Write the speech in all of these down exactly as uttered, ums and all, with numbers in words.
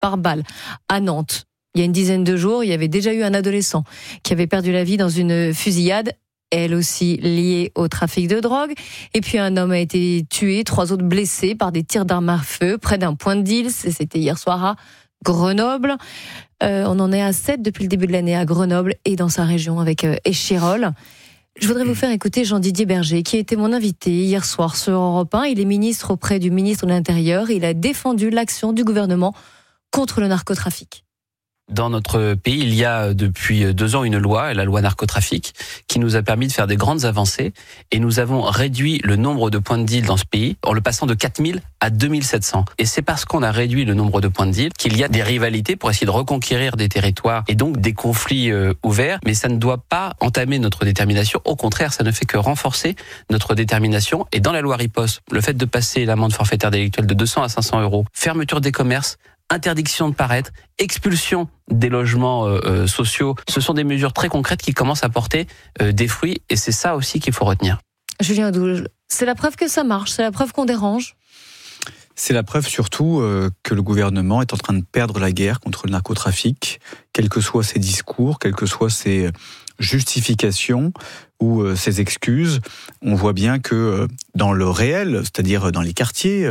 par balle. À Nantes, il y a une dizaine de jours, il y avait déjà eu un adolescent qui avait perdu la vie dans une fusillade, elle aussi liée au trafic de drogue. Et puis un homme a été tué, trois autres blessés par des tirs d'armes à feu près d'un point de deal. C'était hier soir à Grenoble. Euh, on en est à sept depuis le début de l'année à Grenoble et dans sa région avec euh, Échirolles. Je voudrais vous faire écouter Jean-Didier Berger, qui a été mon invité hier soir sur Europe un. Il est ministre auprès du ministre de l'Intérieur. Il a défendu l'action du gouvernement contre le narcotrafic. Dans notre pays, il y a depuis deux ans une loi, la loi narcotrafic, qui nous a permis de faire des grandes avancées. Et nous avons réduit le nombre de points de deal dans ce pays en le passant de quatre mille à deux mille sept cents. Et c'est parce qu'on a réduit le nombre de points de deal qu'il y a des rivalités pour essayer de reconquérir des territoires et donc des conflits euh, ouverts. Mais ça ne doit pas entamer notre détermination. Au contraire, ça ne fait que renforcer notre détermination. Et dans la loi riposte, le fait de passer l'amende forfaitaire délictuelle de deux cents à cinq cents euros, fermeture des commerces, interdiction de paraître, expulsion des logements euh, sociaux, ce sont des mesures très concrètes qui commencent à porter euh, des fruits et c'est ça aussi qu'il faut retenir. Julien Adouge, c'est la preuve que ça marche, c'est la preuve qu'on dérange. C'est la preuve surtout euh, que le gouvernement est en train de perdre la guerre contre le narcotrafic, quels que soient ses discours, quelles que soient ses justifications ou euh, ses excuses. On voit bien que euh, dans le réel, c'est-à-dire dans les quartiers,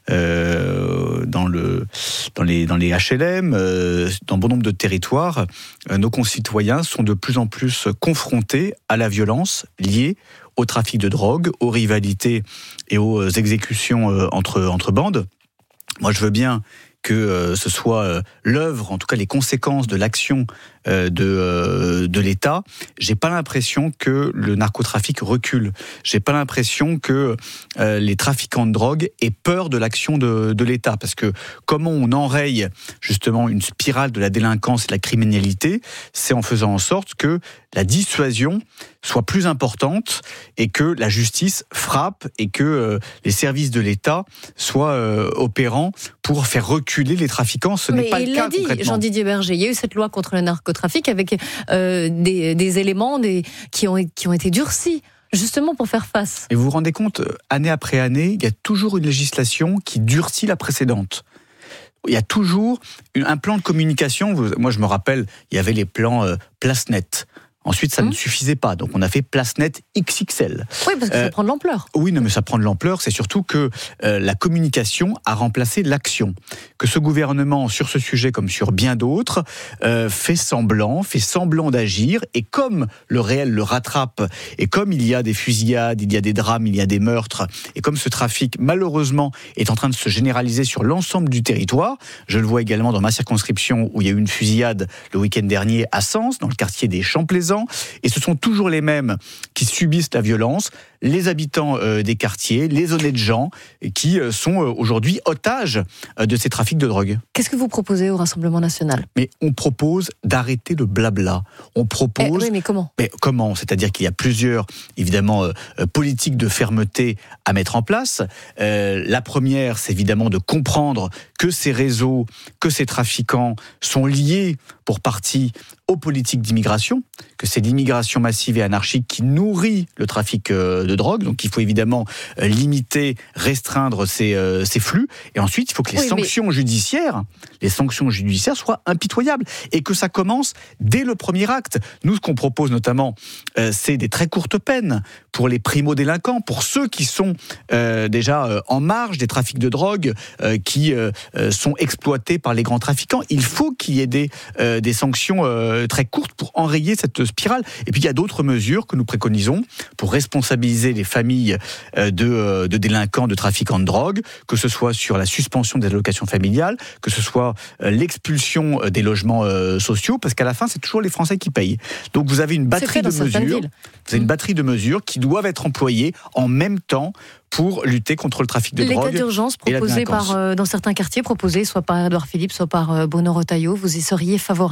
euh, dans, le, dans, les, dans les H L M, euh, dans bon nombre de territoires, euh, nos concitoyens sont de plus en plus confrontés à la violence liée au trafic de drogue, aux rivalités et aux exécutions euh, entre, entre bandes. Moi, je veux bien que euh, ce soit euh, l'œuvre, en tout cas les conséquences de l'action euh, de, euh, de l'État. J'ai pas l'impression que le narcotrafic recule. J'ai pas l'impression que euh, les trafiquants de drogue aient peur de l'action de, de l'État. Parce que comment on enraye justement une spirale de la délinquance et de la criminalité, c'est en faisant en sorte que la dissuasion soit plus importante et que la justice frappe et que euh, les services de l'État soient euh, opérants pour faire reculer les trafiquants. Ce Mais n'est pas il le l'a cas dit, concrètement. Jean-Didier Berger. Il y a eu cette loi contre le narcotrafic avec euh, des, des éléments des, qui, ont, qui ont été durcis, justement pour faire face. Et vous vous rendez compte, année après année, il y a toujours une législation qui durcit la précédente. Il y a toujours un plan de communication. Moi, je me rappelle, il y avait les plans euh, PlaceNet. Ensuite, ça mmh. ne suffisait pas. Donc, on a fait PlaceNet X X L. Oui, parce que euh, ça prend de l'ampleur. Oui, non, mais ça prend de l'ampleur. C'est surtout que euh, la communication a remplacé l'action. Que ce gouvernement, sur ce sujet comme sur bien d'autres, euh, fait semblant, fait semblant d'agir. Et comme le réel le rattrape, et comme il y a des fusillades, il y a des drames, il y a des meurtres, et comme ce trafic, malheureusement, est en train de se généraliser sur l'ensemble du territoire, je le vois également dans ma circonscription, où il y a eu une fusillade le week-end dernier à Sens, dans le quartier des Champs-Plaisants. Et ce sont toujours les mêmes qui subissent la violence, les habitants euh, des quartiers, les honnêtes gens, qui euh, sont euh, aujourd'hui otages euh, de ces trafics de drogue. Qu'est-ce que vous proposez au Rassemblement national ? Mais on propose d'arrêter le blabla. On propose... Eh, oui, mais comment ? Mais comment ? C'est-à-dire qu'il y a plusieurs, évidemment, euh, politiques de fermeté à mettre en place. Euh, la première, c'est évidemment de comprendre que ces réseaux, que ces trafiquants sont liés pour partie aux politiques d'immigration, que c'est l'immigration massive et anarchique qui nourrit le trafic de drogue. Donc il faut évidemment limiter, restreindre ces, ces flux. Et ensuite, il faut que les oui, sanctions mais... judiciaires, les sanctions judiciaires soient impitoyables et que ça commence dès le premier acte. Nous, ce qu'on propose notamment, euh, c'est des très courtes peines pour les primo-délinquants, pour ceux qui sont euh, déjà euh, en marge des trafics de drogue, euh, qui euh, sont exploités par les grands trafiquants. Il faut qu'il y ait des, euh, des sanctions euh, très courtes pour enrayer cette spirale. Et puis il y a d'autres mesures que nous préconisons pour responsabiliser les familles de, de délinquants, de trafiquants de drogue, que ce soit sur la suspension des allocations familiales, que ce soit l'expulsion des logements sociaux, parce qu'à la fin, c'est toujours les Français qui payent. Donc vous avez une batterie de mesures, vous avez une batterie de mesures qui doivent être employées en même temps pour lutter contre le trafic de L'état drogue. L'état d'urgence proposé par, euh, dans certains quartiers, proposé soit par Édouard Philippe, soit par euh, Bruno Retailleau, vous y seriez favorable ?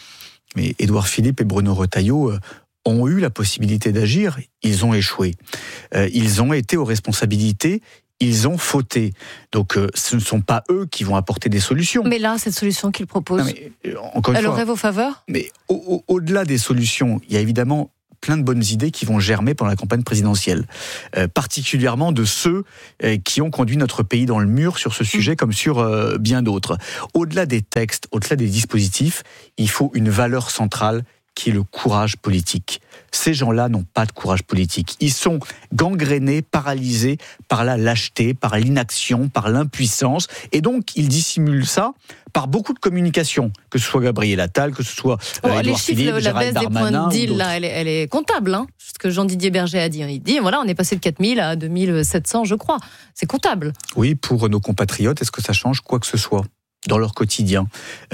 Mais Édouard Philippe et Bruno Retailleau euh, ont eu la possibilité d'agir, ils ont échoué. Euh, ils ont été aux responsabilités, ils ont fauté. Donc euh, ce ne sont pas eux qui vont apporter des solutions. Mais là, cette solution qu'ils proposent, non, mais, euh, encore une elle fois, aurait vos faveurs ? Mais au, au, au-delà des solutions, il y a évidemment plein de bonnes idées qui vont germer pendant la campagne présidentielle, euh, particulièrement de ceux euh, qui ont conduit notre pays dans le mur sur ce sujet comme sur euh, bien d'autres. Au-delà des textes, au-delà des dispositifs, il faut une valeur centrale qui est le courage politique. Ces gens-là n'ont pas de courage politique. Ils sont gangrénés, paralysés par la lâcheté, par l'inaction, par l'impuissance. Et donc, ils dissimulent ça par beaucoup de communication, que ce soit Gabriel Attal, que ce soit euh, bon, Édouard Philippe, la Gérald baisse Darmanin. des points de deal, là, elle est, elle est comptable. Hein, ce que Jean-Didier Berger a dit. Il dit, voilà, on est passé de quatre mille à deux mille sept cents, je crois. C'est comptable. Oui, pour nos compatriotes, est-ce que ça change quoi que ce soit dans leur quotidien,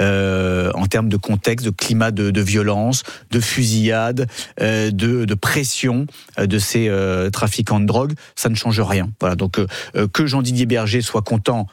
euh, en termes de contexte, de climat de, de violence, de fusillade, euh, de, de pression euh, de ces euh, trafiquants de drogue, ça ne change rien. Voilà, donc euh, que Jean-Didier Berger soit content,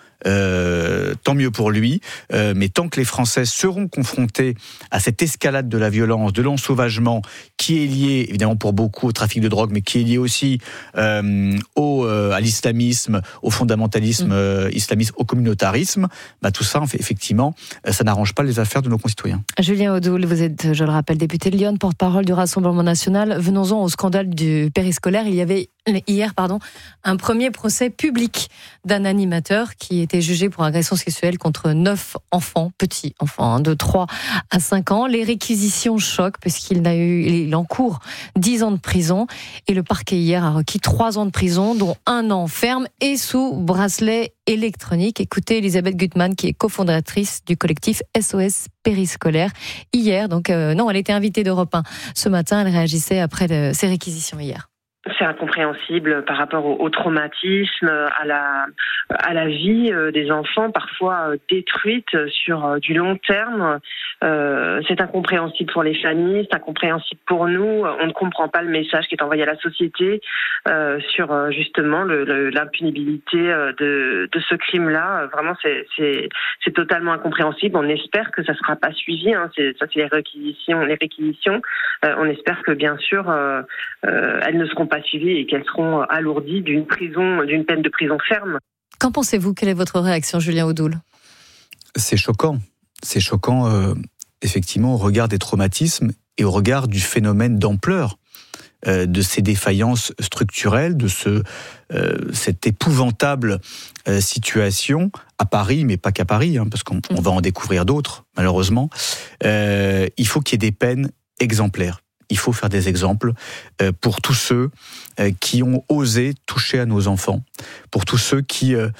euh, tant mieux pour lui, euh, mais tant que les Français seront confrontés à cette escalade de la violence, de l'ensauvagement, qui est lié évidemment pour beaucoup au trafic de drogue, mais qui est lié aussi euh, au, euh, à l'islamisme, au fondamentalisme euh, islamiste, au communautarisme, bah, tout ça, effectivement, ça n'arrange pas les affaires de nos concitoyens. Julien Audoul, vous êtes, je le rappelle, député de Lyon, porte-parole du Rassemblement national. Venons-en au scandale du périscolaire. Il y avait hier, pardon, un premier procès public d'un animateur qui était jugé pour agression sexuelle contre neuf enfants, petits enfants, hein, de trois à cinq ans. Les réquisitions choquent puisqu'il n'a eu, il encourt dix ans de prison et le parquet hier a requis trois ans de prison, dont un an ferme et sous bracelet électronique. Écoutez Elisabeth Gutmann, qui est cofondatrice du collectif S O S Périscolaire. Hier, donc, euh, non, elle était invitée d'Europe un. Ce matin, elle réagissait après de, ces réquisitions hier. C'est incompréhensible par rapport au, au traumatisme, à la, à la vie des enfants, parfois détruite sur du long terme. Euh, c'est incompréhensible pour les familles, c'est incompréhensible pour nous. On ne comprend pas le message qui est envoyé à la société euh, sur justement le, le, l'impunibilité de, de ce crime-là. Vraiment, c'est, c'est, c'est totalement incompréhensible. On espère que ça ne sera pas suivi. Hein. C'est, ça, c'est les réquisitions. Les réquisitions. Euh, on espère que, bien sûr, euh, euh, elles ne seront pas suivies et qu'elles seront alourdies d'une prison, d'une peine de prison ferme. Qu'en pensez-vous ? Quelle est votre réaction, Julien Audoul ? C'est choquant. C'est choquant, euh, effectivement, au regard des traumatismes et au regard du phénomène d'ampleur euh, de ces défaillances structurelles, de ce, euh, cette épouvantable euh, situation à Paris, mais pas qu'à Paris, hein, parce qu'on on va en découvrir d'autres, malheureusement. Euh, il faut qu'il y ait des peines exemplaires. Il faut faire des exemples euh, pour tous ceux euh, qui ont osé toucher à nos enfants, pour tous ceux qui euh,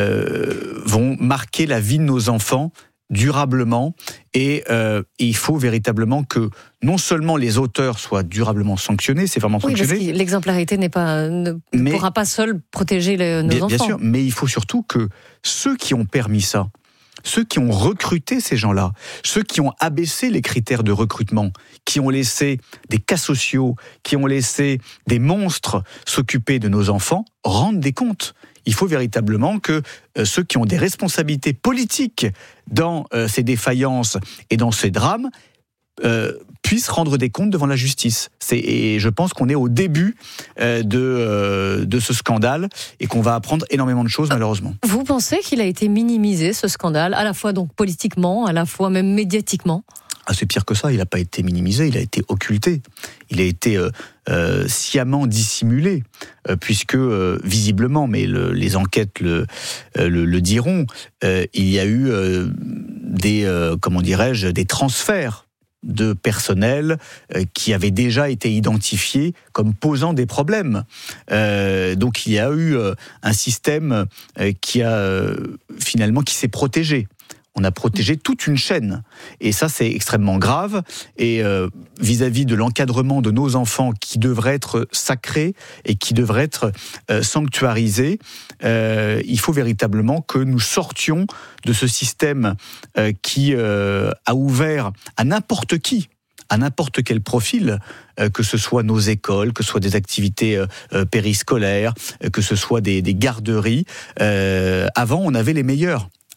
euh, vont marquer la vie de nos enfants durablement. Et, euh, et il faut véritablement que non seulement les auteurs soient durablement sanctionnés, c'est vraiment sanctionné. Oui, parce que l'exemplarité n'est pas, ne, mais, ne pourra pas seule protéger les, nos bien, enfants. Bien sûr, mais il faut surtout que ceux qui ont permis ça, ceux qui ont recruté ces gens-là, ceux qui ont abaissé les critères de recrutement, qui ont laissé des cas sociaux, qui ont laissé des monstres s'occuper de nos enfants, rendent des comptes. Il faut véritablement que euh, ceux qui ont des responsabilités politiques dans euh, ces défaillances et dans ces drames euh, puissent rendre des comptes devant la justice. C'est, et je pense qu'on est au début euh, de, euh, de ce scandale et qu'on va apprendre énormément de choses, malheureusement. Vous pensez qu'il a été minimisé, ce scandale, à la fois donc politiquement, à la fois même médiatiquement ? Ah, c'est pire que ça, il n'a pas été minimisé, il a été occulté. Il a été euh, euh, sciemment dissimulé, euh, puisque, euh, visiblement, mais le, les enquêtes le, euh, le, le diront, euh, il y a eu euh, des, euh, comment dirais-je, des transferts de personnel euh, qui avaient déjà été identifiés comme posant des problèmes. Euh, donc il y a eu euh, un système euh, qui a euh, finalement qui s'est protégé. On a protégé toute une chaîne. Et ça, c'est extrêmement grave. Et euh, vis-à-vis de l'encadrement de nos enfants qui devrait être sacré et qui devrait être euh, sanctuarisé, euh, il faut véritablement que nous sortions de ce système euh, qui euh, a ouvert à n'importe qui, à n'importe quel profil, euh, que ce soit nos écoles, que ce soit des activités euh, périscolaires, euh, que ce soit des, des garderies. Euh, avant, on avait les meilleurs.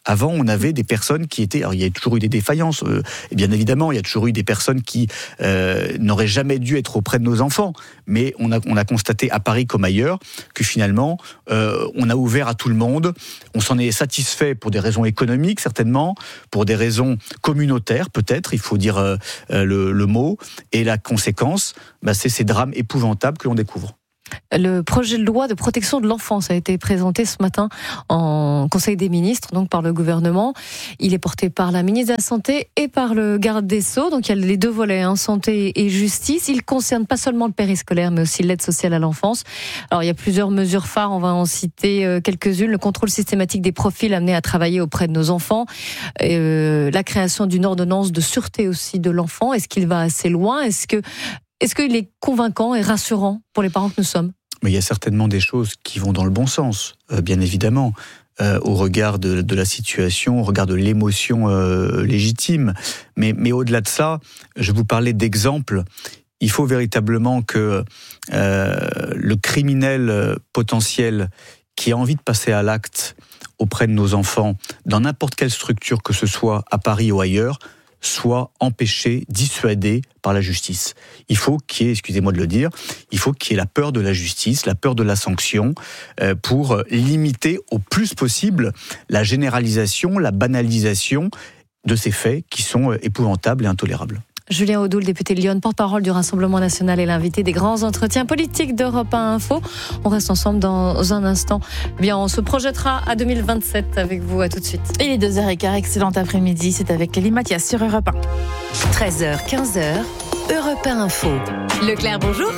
Avant, on avait des personnes qui étaient... Alors, il y a toujours eu des défaillances, euh, et bien évidemment, il y a toujours eu des personnes qui euh, n'auraient jamais dû être auprès de nos enfants. Mais on a, on a constaté à Paris comme ailleurs que finalement, euh, on a ouvert à tout le monde. On s'en est satisfait pour des raisons économiques, certainement, pour des raisons communautaires, peut-être, il faut dire euh, le, le mot. Et la conséquence, bah, c'est ces drames épouvantables que l'on découvre. Le projet de loi de protection de l'enfance a été présenté ce matin en Conseil des ministres, donc par le gouvernement. Il est porté par la ministre de la Santé et par le garde des Sceaux. Donc il y a les deux volets, hein, santé et justice. Il concerne pas seulement le périscolaire, mais aussi l'aide sociale à l'enfance. Alors il y a plusieurs mesures phares, on va en citer quelques-unes. Le contrôle systématique des profils amenés à travailler auprès de nos enfants. Euh, la création d'une ordonnance de sûreté aussi de l'enfant. Est-ce qu'il va assez loin ? Est-ce que Est-ce qu'il est convaincant et rassurant pour les parents que nous sommes ? Mais il y a certainement des choses qui vont dans le bon sens, euh, bien évidemment, euh, au regard de, de la situation, au regard de l'émotion euh, légitime. Mais, mais au-delà de ça, je vous parlais d'exemples. Il faut véritablement que euh, le criminel potentiel qui a envie de passer à l'acte auprès de nos enfants, dans n'importe quelle structure que ce soit, à Paris ou ailleurs, soit empêché, dissuadé par la justice. Il faut qu'il y ait, excusez-moi de le dire, il faut qu'il y ait la peur de la justice, la peur de la sanction, euh, pour limiter au plus possible la généralisation, la banalisation de ces faits qui sont épouvantables et intolérables. Julien Audoul, député de Lyon, porte-parole du Rassemblement national, est l'invité des grands entretiens politiques d'Europe un Info. On reste ensemble dans un instant. Eh bien, on se projettera à deux mille vingt-sept avec vous. À tout de suite. Il est deux heures quinze, excellent après-midi. C'est avec Kelly Mathias sur Europe un. treize heures, quinze heures, Europe un Info. Leclerc, bonjour.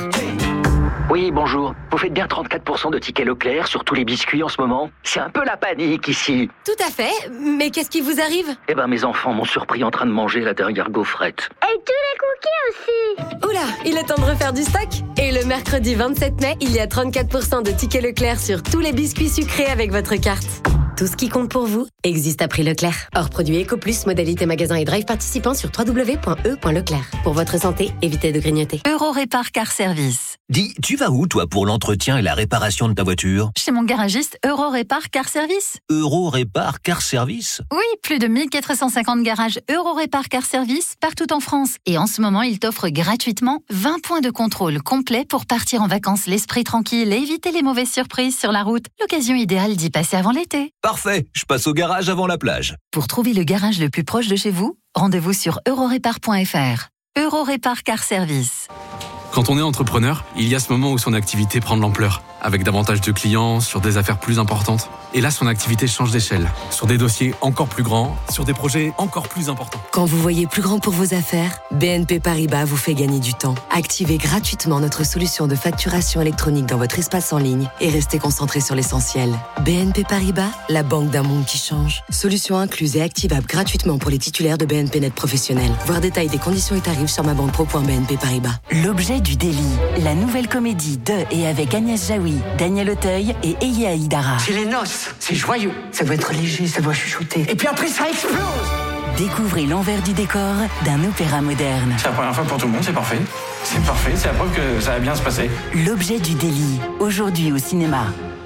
Oui, bonjour. Vous faites bien trente-quatre pour cent de tickets Leclerc sur tous les biscuits en ce moment. C'est un peu la panique ici. Tout à fait. Mais qu'est-ce qui vous arrive ? Eh ben, mes enfants m'ont surpris en train de manger la dernière gaufrette. Et tous les cookies aussi. Oula, il est temps de refaire du stock. Et le mercredi vingt-sept mai, il y a trente-quatre pour cent de tickets Leclerc sur tous les biscuits sucrés avec votre carte. Tout ce qui compte pour vous existe à prix Leclerc. Hors produit EcoPlus, modalité magasin et drive participant sur w w w point e point leclerc. Pour votre santé, évitez de grignoter. Eurorépar Car Service. Dis, tu vas où toi pour l'entretien et la réparation de ta voiture ? Chez mon garagiste Eurorépar Car Service. Eurorépar Car Service ? Oui, plus de mille quatre cent cinquante garages Eurorépar Car Service partout en France. Et en ce moment, il t'offre gratuitement vingt points de contrôle complets pour partir en vacances l'esprit tranquille et éviter les mauvaises surprises sur la route. L'occasion idéale d'y passer avant l'été. Parfait, je passe au garage avant la plage. Pour trouver le garage le plus proche de chez vous, rendez-vous sur eurorépar point f r. Eurorépar Car Service. Quand on est entrepreneur, il y a ce moment où son activité prend de l'ampleur, avec davantage de clients, sur des affaires plus importantes. Et là, son activité change d'échelle, sur des dossiers encore plus grands, sur des projets encore plus importants. Quand vous voyez plus grand pour vos affaires, B N P Paribas vous fait gagner du temps. Activez gratuitement notre solution de facturation électronique dans votre espace en ligne et restez concentré sur l'essentiel. B N P Paribas, la banque d'un monde qui change. Solution incluse et activable gratuitement pour les titulaires de B N P Net professionnels. Voir détail des conditions et tarifs sur ma banque pro point b n p paribas. L'objet du délit, la nouvelle comédie de et avec Agnès Jaoui, Daniel Auteuil et Eya Aïdara. C'est les noces, c'est joyeux, ça doit être léger, ça doit chuchoter. Et puis après ça explose. Découvrez l'envers du décor d'un opéra moderne. C'est la première fois pour tout le monde, c'est parfait. C'est parfait, c'est la preuve que ça va bien se passer. L'objet du délit, aujourd'hui au cinéma.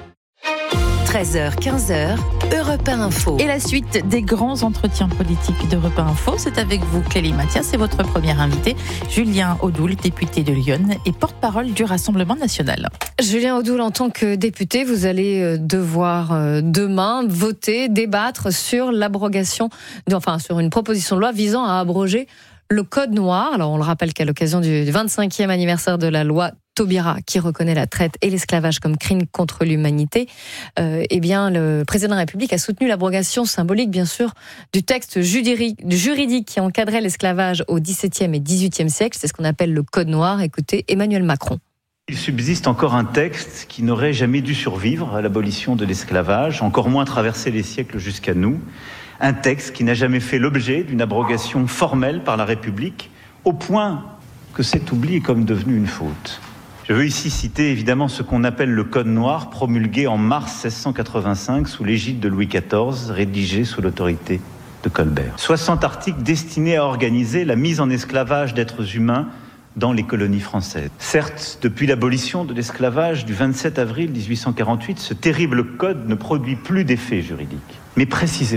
treize heures, quinze heures, Europe un Info. Et la suite des grands entretiens politiques d'Europe un Info, c'est avec vous, Kelly Mathias, et votre premier invité, Julien Audoul, député de Lyon et porte-parole du Rassemblement national. Julien Audoul, en tant que député, vous allez devoir demain voter, débattre sur l'abrogation, enfin sur une proposition de loi visant à abroger le Code noir. Alors on le rappelle qu'à l'occasion du vingt-cinquième anniversaire de la loi Taubira, qui reconnaît la traite et l'esclavage comme crime contre l'humanité, euh, eh bien, le président de la République a soutenu l'abrogation symbolique, bien sûr, du texte juridique qui encadrait l'esclavage au dix-septième et dix-huitième siècle. C'est ce qu'on appelle le Code noir. Écoutez Emmanuel Macron. Il subsiste encore un texte qui n'aurait jamais dû survivre à l'abolition de l'esclavage, encore moins traverser les siècles jusqu'à nous. Un texte qui n'a jamais fait l'objet d'une abrogation formelle par la République, au point que cet oubli est comme devenu une faute. Je veux ici citer évidemment ce qu'on appelle le Code noir, promulgué en mars seize cent quatre-vingt-cinq sous l'égide de Louis quatorze, rédigé sous l'autorité de Colbert. soixante articles destinés à organiser la mise en esclavage d'êtres humains dans les colonies françaises. Certes, depuis l'abolition de l'esclavage du vingt-sept avril dix-huit cent quarante-huit, ce terrible code ne produit plus d'effet juridique. Mais précisément,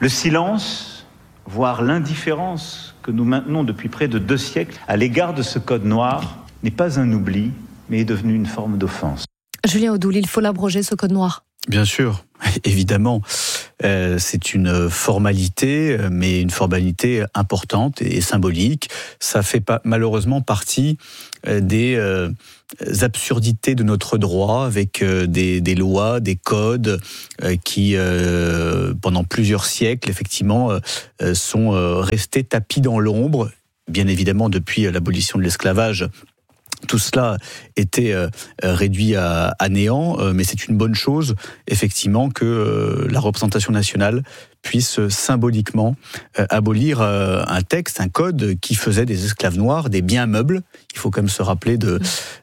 Le silence, voire l'indifférence que nous maintenons depuis près de deux siècles à l'égard de ce code noir n'est pas un oubli, mais est devenu une forme d'offense. Julien Audoul, il faut l'abroger, ce code noir. Bien sûr, évidemment. Euh, c'est une formalité, mais une formalité importante et symbolique. Ça fait pas, malheureusement partie des euh, absurdités de notre droit, avec euh, des, des lois, des codes euh, qui, euh, pendant plusieurs siècles, effectivement, euh, sont euh, restés tapis dans l'ombre. Bien évidemment, depuis l'abolition de l'esclavage, tout cela était euh, réduit à, à néant, euh, mais c'est une bonne chose, effectivement, que euh, la représentation nationale puisse euh, symboliquement euh, abolir euh, un texte, un code qui faisait des esclaves noirs des biens meubles. Il faut quand même se rappeler de,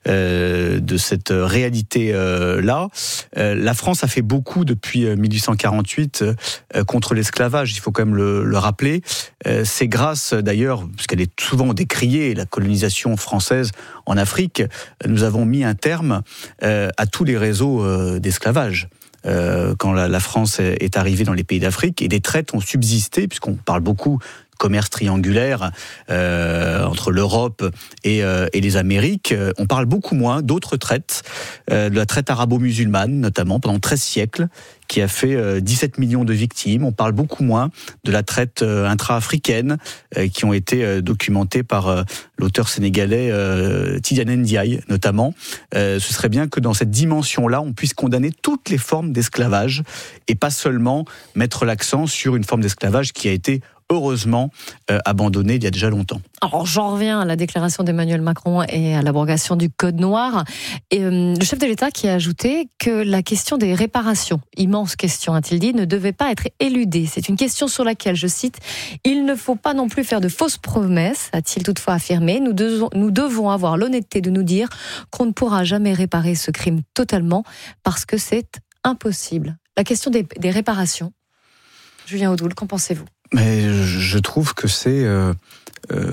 euh, de cette réalité-là. Euh, euh, la France a fait beaucoup depuis mille huit cent quarante-huit euh, contre l'esclavage, il faut quand même le, le rappeler. Euh, c'est grâce, d'ailleurs, puisqu'elle est souvent décriée, la colonisation française en Afrique, nous avons mis un terme euh, à tous les réseaux euh, d'esclavage. Euh, quand la, la France est arrivée dans les pays d'Afrique, et des traites ont subsisté, puisqu'on parle beaucoup commerce triangulaire euh, entre l'Europe et, euh, et les Amériques. On parle beaucoup moins d'autres traites, euh, de la traite arabo-musulmane notamment, pendant treize siècles, qui a fait euh, dix-sept millions de victimes. On parle beaucoup moins de la traite euh, intra-africaine, euh, qui ont été euh, documentées par euh, l'auteur sénégalais euh, Tidiane Ndiaye notamment. Euh, ce serait bien que dans cette dimension-là, on puisse condamner toutes les formes d'esclavage, et pas seulement mettre l'accent sur une forme d'esclavage qui a été heureusement euh, abandonné il y a déjà longtemps. Alors j'en reviens à la déclaration d'Emmanuel Macron et à l'abrogation du Code noir. Et, euh, le chef de l'État qui a ajouté que la question des réparations, immense question a-t-il dit, ne devait pas être éludée. C'est une question sur laquelle, je cite, « Il ne faut pas non plus faire de fausses promesses », a-t-il toutefois affirmé. Nous devons, nous devons avoir l'honnêteté de nous dire qu'on ne pourra jamais réparer ce crime totalement parce que c'est impossible. La question des, des réparations. Julien Audoul, qu'en pensez-vous ? Mais je trouve que c'est euh, euh,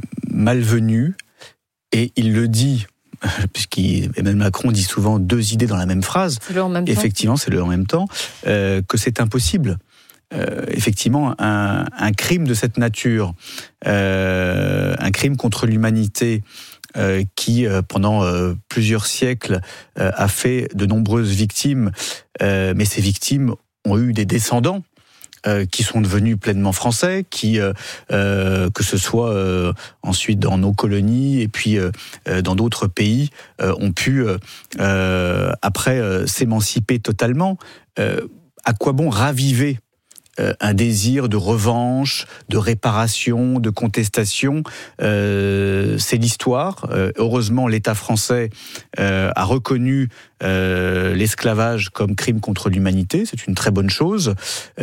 malvenu, et il le dit, puisqu'Emmanuel Macron dit souvent deux idées dans la même phrase. C'est le en même temps. Effectivement, c'est le en même temps, euh, que c'est impossible. Euh, effectivement, un, un crime de cette nature, euh, un crime contre l'humanité, euh, qui, euh, pendant euh, plusieurs siècles, euh, a fait de nombreuses victimes, euh, mais ces victimes ont eu des descendants, Euh, qui sont devenus pleinement français, qui, euh, euh, que ce soit euh, ensuite dans nos colonies et puis euh, dans d'autres pays, euh, ont pu, euh, après, euh, s'émanciper totalement. Euh, à quoi bon raviver Euh, un désir de revanche, de réparation, de contestation? euh, C'est l'histoire. Euh, heureusement, l'État français euh, a reconnu euh, l'esclavage comme crime contre l'humanité. C'est une très bonne chose.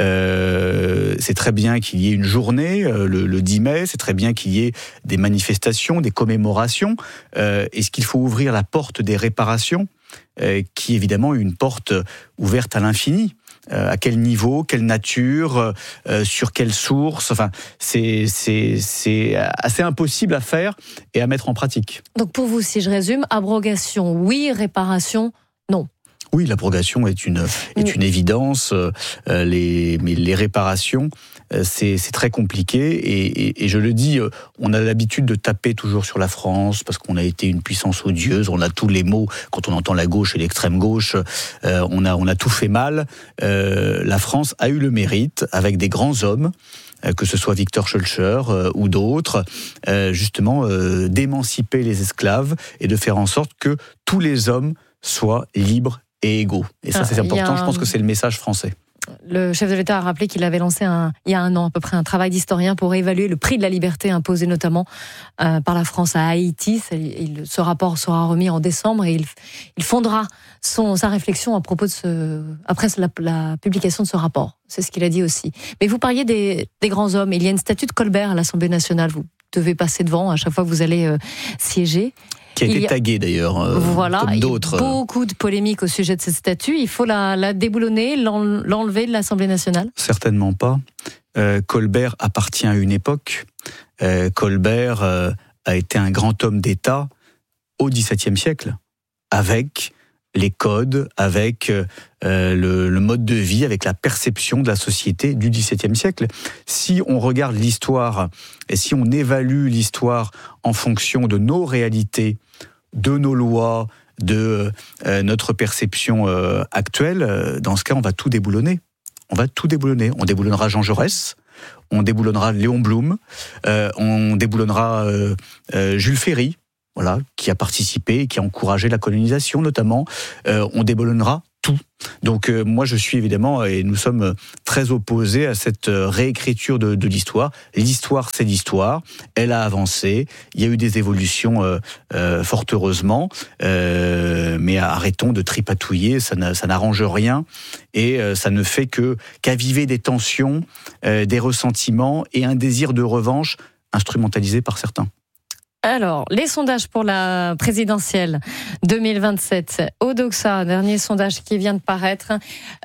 Euh, c'est très bien qu'il y ait une journée, euh, le, le dix mai. C'est très bien qu'il y ait des manifestations, des commémorations. Euh, est-ce qu'il faut ouvrir la porte des réparations, euh, qui évidemment est une porte ouverte à l'infini? Euh, à quel niveau, quelle nature, euh, sur quelle source? Enfin, c'est, c'est, c'est assez impossible à faire et à mettre en pratique. Donc pour vous, si je résume, abrogation, oui, réparation, non. Oui, l'abrogation est une, est une évidence. Euh, les, mais les réparations, euh, c'est, c'est très compliqué. Et, et, et je le dis, euh, on a l'habitude de taper toujours sur la France parce qu'on a été une puissance odieuse. On a tous les mots. Quand on entend la gauche et l'extrême gauche, euh, on a, on a tout fait mal. Euh, la France a eu le mérite, avec des grands hommes, euh, que ce soit Victor Schœlcher euh, ou d'autres, euh, justement, euh, d'émanciper les esclaves et de faire en sorte que tous les hommes soient libres et égaux. Et ça, ah, c'est important. Un... Je pense que c'est le message français. Le chef de l'État a rappelé qu'il avait lancé un, il y a un an à peu près un travail d'historien pour évaluer le prix de la liberté imposé notamment euh, par la France à Haïti. Il, ce rapport sera remis en décembre et il, il fondera son, sa réflexion à propos de ce, après la, la publication de ce rapport. C'est ce qu'il a dit aussi. Mais vous parliez des, des grands hommes. Il y a une statue de Colbert à l'Assemblée nationale. Vous devez passer devant à chaque fois que vous allez euh, siéger. Qui a été tagué d'ailleurs, euh, voilà, comme d'autres. Il y a beaucoup de polémiques au sujet de cette statue. Il faut la, la déboulonner, l'enlever de l'Assemblée nationale? Certainement pas. Euh, Colbert appartient à une époque. Euh, Colbert euh, a été un grand homme d'État au dix-septième siècle, avec les codes, avec euh, le, le mode de vie, avec la perception de la société du dix-septième siècle. Si on regarde l'histoire et si on évalue l'histoire en fonction de nos réalités, de nos lois, de euh, notre perception euh, actuelle, euh, dans ce cas, on va tout déboulonner. On va tout déboulonner. On déboulonnera Jean Jaurès, on déboulonnera Léon Blum, euh, on déboulonnera euh, euh, Jules Ferry, voilà, qui a participé, qui a encouragé la colonisation notamment. Euh, on déboulonnera tout. Donc euh, moi je suis évidemment, et nous sommes très opposés à cette réécriture de, de l'histoire. L'histoire c'est l'histoire, elle a avancé, il y a eu des évolutions euh, euh, fort heureusement, euh, mais arrêtons de tripatouiller, ça, n'a, ça n'arrange rien et euh, ça ne fait que qu'aviver des tensions, euh, des ressentiments et un désir de revanche instrumentalisé par certains. Alors, les sondages pour la présidentielle deux mille vingt-sept. Odoxa, dernier sondage qui vient de paraître.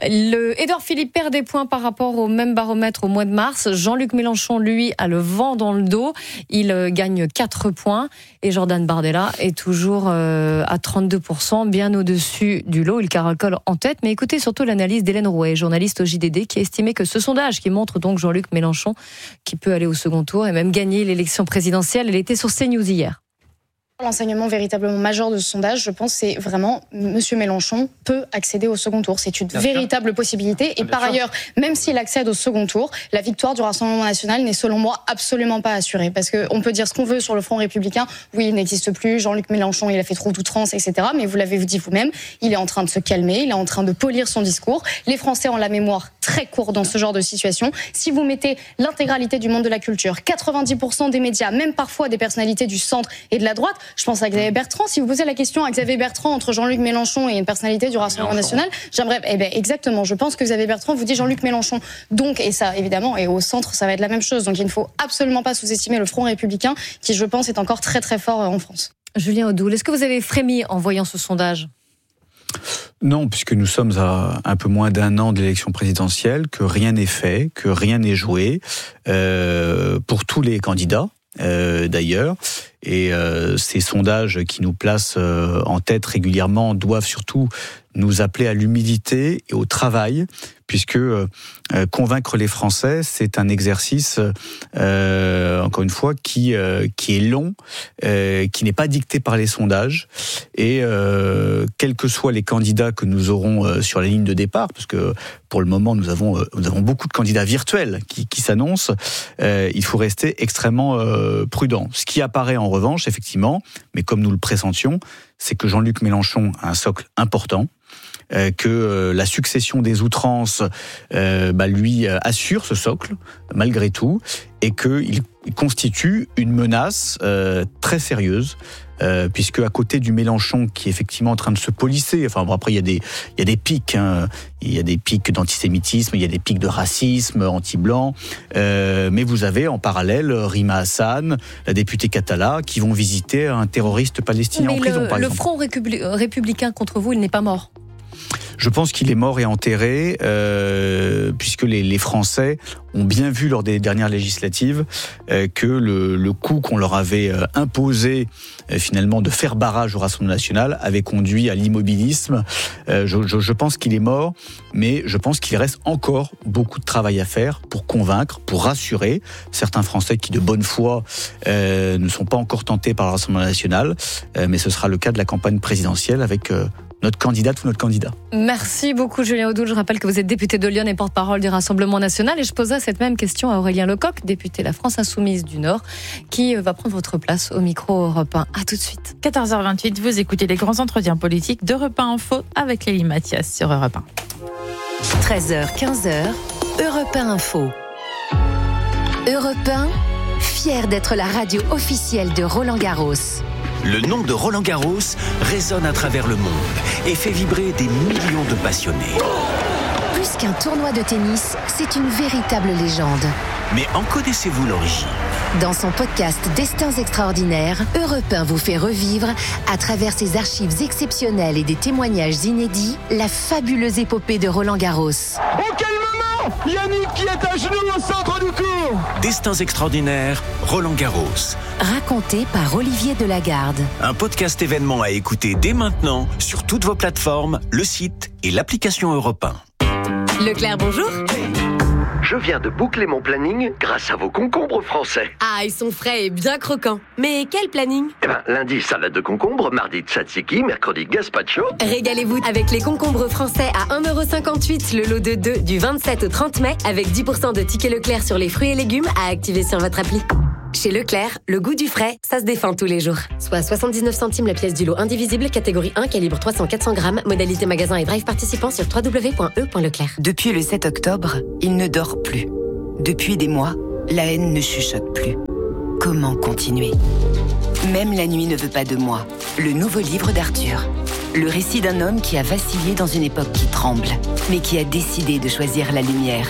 Le Édouard Philippe perd des points par rapport au même baromètre au mois de mars. Jean-Luc Mélenchon, lui, a le vent dans le dos. Il gagne quatre points. Et Jordan Bardella est toujours euh, à trente-deux pour cent, bien au-dessus du lot. Il caracole en tête. Mais écoutez surtout l'analyse d'Hélène Rouet, journaliste au J D D, qui a estimé que ce sondage, qui montre donc Jean-Luc Mélenchon, qui peut aller au second tour et même gagner l'élection présidentielle, elle était sur CNews hier. L'enseignement véritablement majeur de ce sondage, je pense, c'est vraiment Monsieur Mélenchon peut accéder au second tour. C'est une Bien véritable sûr. possibilité. Et Bien par sûr. ailleurs, même s'il accède au second tour, la victoire du Rassemblement national n'est selon moi absolument pas assurée. Parce qu'on peut dire ce qu'on veut sur le Front républicain. Oui, il n'existe plus. Jean-Luc Mélenchon, il a fait trop d'outrance, et cetera. Mais vous l'avez dit vous-même, il est en train de se calmer, il est en train de polir son discours. Les Français ont la mémoire très courte dans ce genre de situation. Si vous mettez l'intégralité du monde de la culture, quatre-vingt-dix pour cent des médias, même parfois des personnalités du centre et de la droite, je pense à Xavier Bertrand. Si vous posez la question à Xavier Bertrand entre Jean-Luc Mélenchon et une personnalité du Rassemblement national, j'aimerais, eh ben, exactement, je pense que Xavier Bertrand vous dit Jean-Luc Mélenchon. Donc, et ça, évidemment, et au centre, ça va être la même chose. Donc, il ne faut absolument pas sous-estimer le Front républicain, qui, je pense, est encore très, très fort en France. Julien Audoul, est-ce que vous avez frémi en voyant ce sondage ? Non, puisque nous sommes à un peu moins d'un an de l'élection présidentielle, que rien n'est fait, que rien n'est joué, euh, pour tous les candidats. Euh, d'ailleurs, et euh, ces sondages qui nous placent euh, en tête régulièrement doivent surtout nous appeler à l'humilité et au travail, puisque euh, convaincre les Français, c'est un exercice, euh, encore une fois, qui euh, qui est long, euh, qui n'est pas dicté par les sondages, et euh, quels que soient les candidats que nous aurons euh, sur la ligne de départ, parce que pour le moment nous avons euh, nous avons beaucoup de candidats virtuels qui qui s'annoncent, euh, il faut rester extrêmement euh, prudent. Ce qui apparaît en revanche, effectivement, mais comme nous le pressentions, c'est que Jean-Luc Mélenchon a un socle important. Euh, que euh, la succession des outrances euh, bah, lui euh, assure ce socle, malgré tout, et qu'il constitue une menace euh, très sérieuse, euh, puisque à côté du Mélenchon qui est effectivement en train de se polisser, enfin bon, après il y a des il y a des pics, hein, il y a des pics d'antisémitisme, il y a des pics de racisme anti-blanc, euh, mais vous avez en parallèle Rima Hassan, la députée Katala, qui vont visiter un terroriste palestinien mais en prison, le, par le exemple. Front républi- républicain contre vous, il n'est pas mort. Je pense qu'il est mort et enterré, euh, puisque les, les Français ont bien vu lors des dernières législatives euh, que le, le coup qu'on leur avait euh, imposé euh, finalement de faire barrage au Rassemblement national avait conduit à l'immobilisme. Euh, je, je, je pense qu'il est mort, mais je pense qu'il reste encore beaucoup de travail à faire pour convaincre, pour rassurer certains Français qui de bonne foi euh, ne sont pas encore tentés par le Rassemblement national, euh, mais ce sera le cas de la campagne présidentielle avec euh, notre candidate ou notre candidat. Merci beaucoup Julien Audoul. Je rappelle que vous êtes député de Lyon et porte-parole du Rassemblement national. Et je poserai cette même question à Aurélien Lecoq, député La France Insoumise du Nord, qui va prendre votre place au micro Europe un. À tout de suite. quatorze heures vingt-huit, vous écoutez les grands entretiens politiques d'Europe un Info avec Lélie Mathias sur Europe un. treize heures, quinze heures, Europe un Info. Europe un, fier d'être la radio officielle de Roland Garros. Le nom de Roland Garros résonne à travers le monde et fait vibrer des millions de passionnés. Plus qu'un tournoi de tennis, c'est une véritable légende. Mais en connaissez-vous l'origine ? Dans son podcast Destins extraordinaires, Europe un vous fait revivre, à travers ses archives exceptionnelles et des témoignages inédits, la fabuleuse épopée de Roland Garros. Oh, quel moment! Yannick qui est à genoux au centre du court. Destins extraordinaires, Roland Garros. Raconté par Olivier Delagarde. Un podcast événement à écouter dès maintenant sur toutes vos plateformes, le site et l'application Europe un. Leclerc, bonjour. Je viens de boucler mon planning grâce à vos concombres français. Ah, ils sont frais et bien croquants. Mais quel planning? Eh ben, lundi, salade de concombre, mardi, tzatziki, mercredi, gazpacho. Régalez-vous avec les concombres français à un euro cinquante-huit le lot de deux du vingt-sept au trente mai avec dix pour cent de tickets Leclerc sur les fruits et légumes à activer sur votre appli. Chez Leclerc, le goût du frais, ça se défend tous les jours. Soit soixante-dix-neuf centimes la pièce du lot indivisible, catégorie un, calibre trois cents à quatre cents grammes, modalité magasin et drive participant sur w w w point e point leclerc. Depuis le sept octobre, il ne dort plus. Depuis des mois, la haine ne chuchote plus. Comment continuer? Même la nuit ne veut pas de moi. Le nouveau livre d'Arthur. Le récit d'un homme qui a vacillé dans une époque qui tremble, mais qui a décidé de choisir la lumière.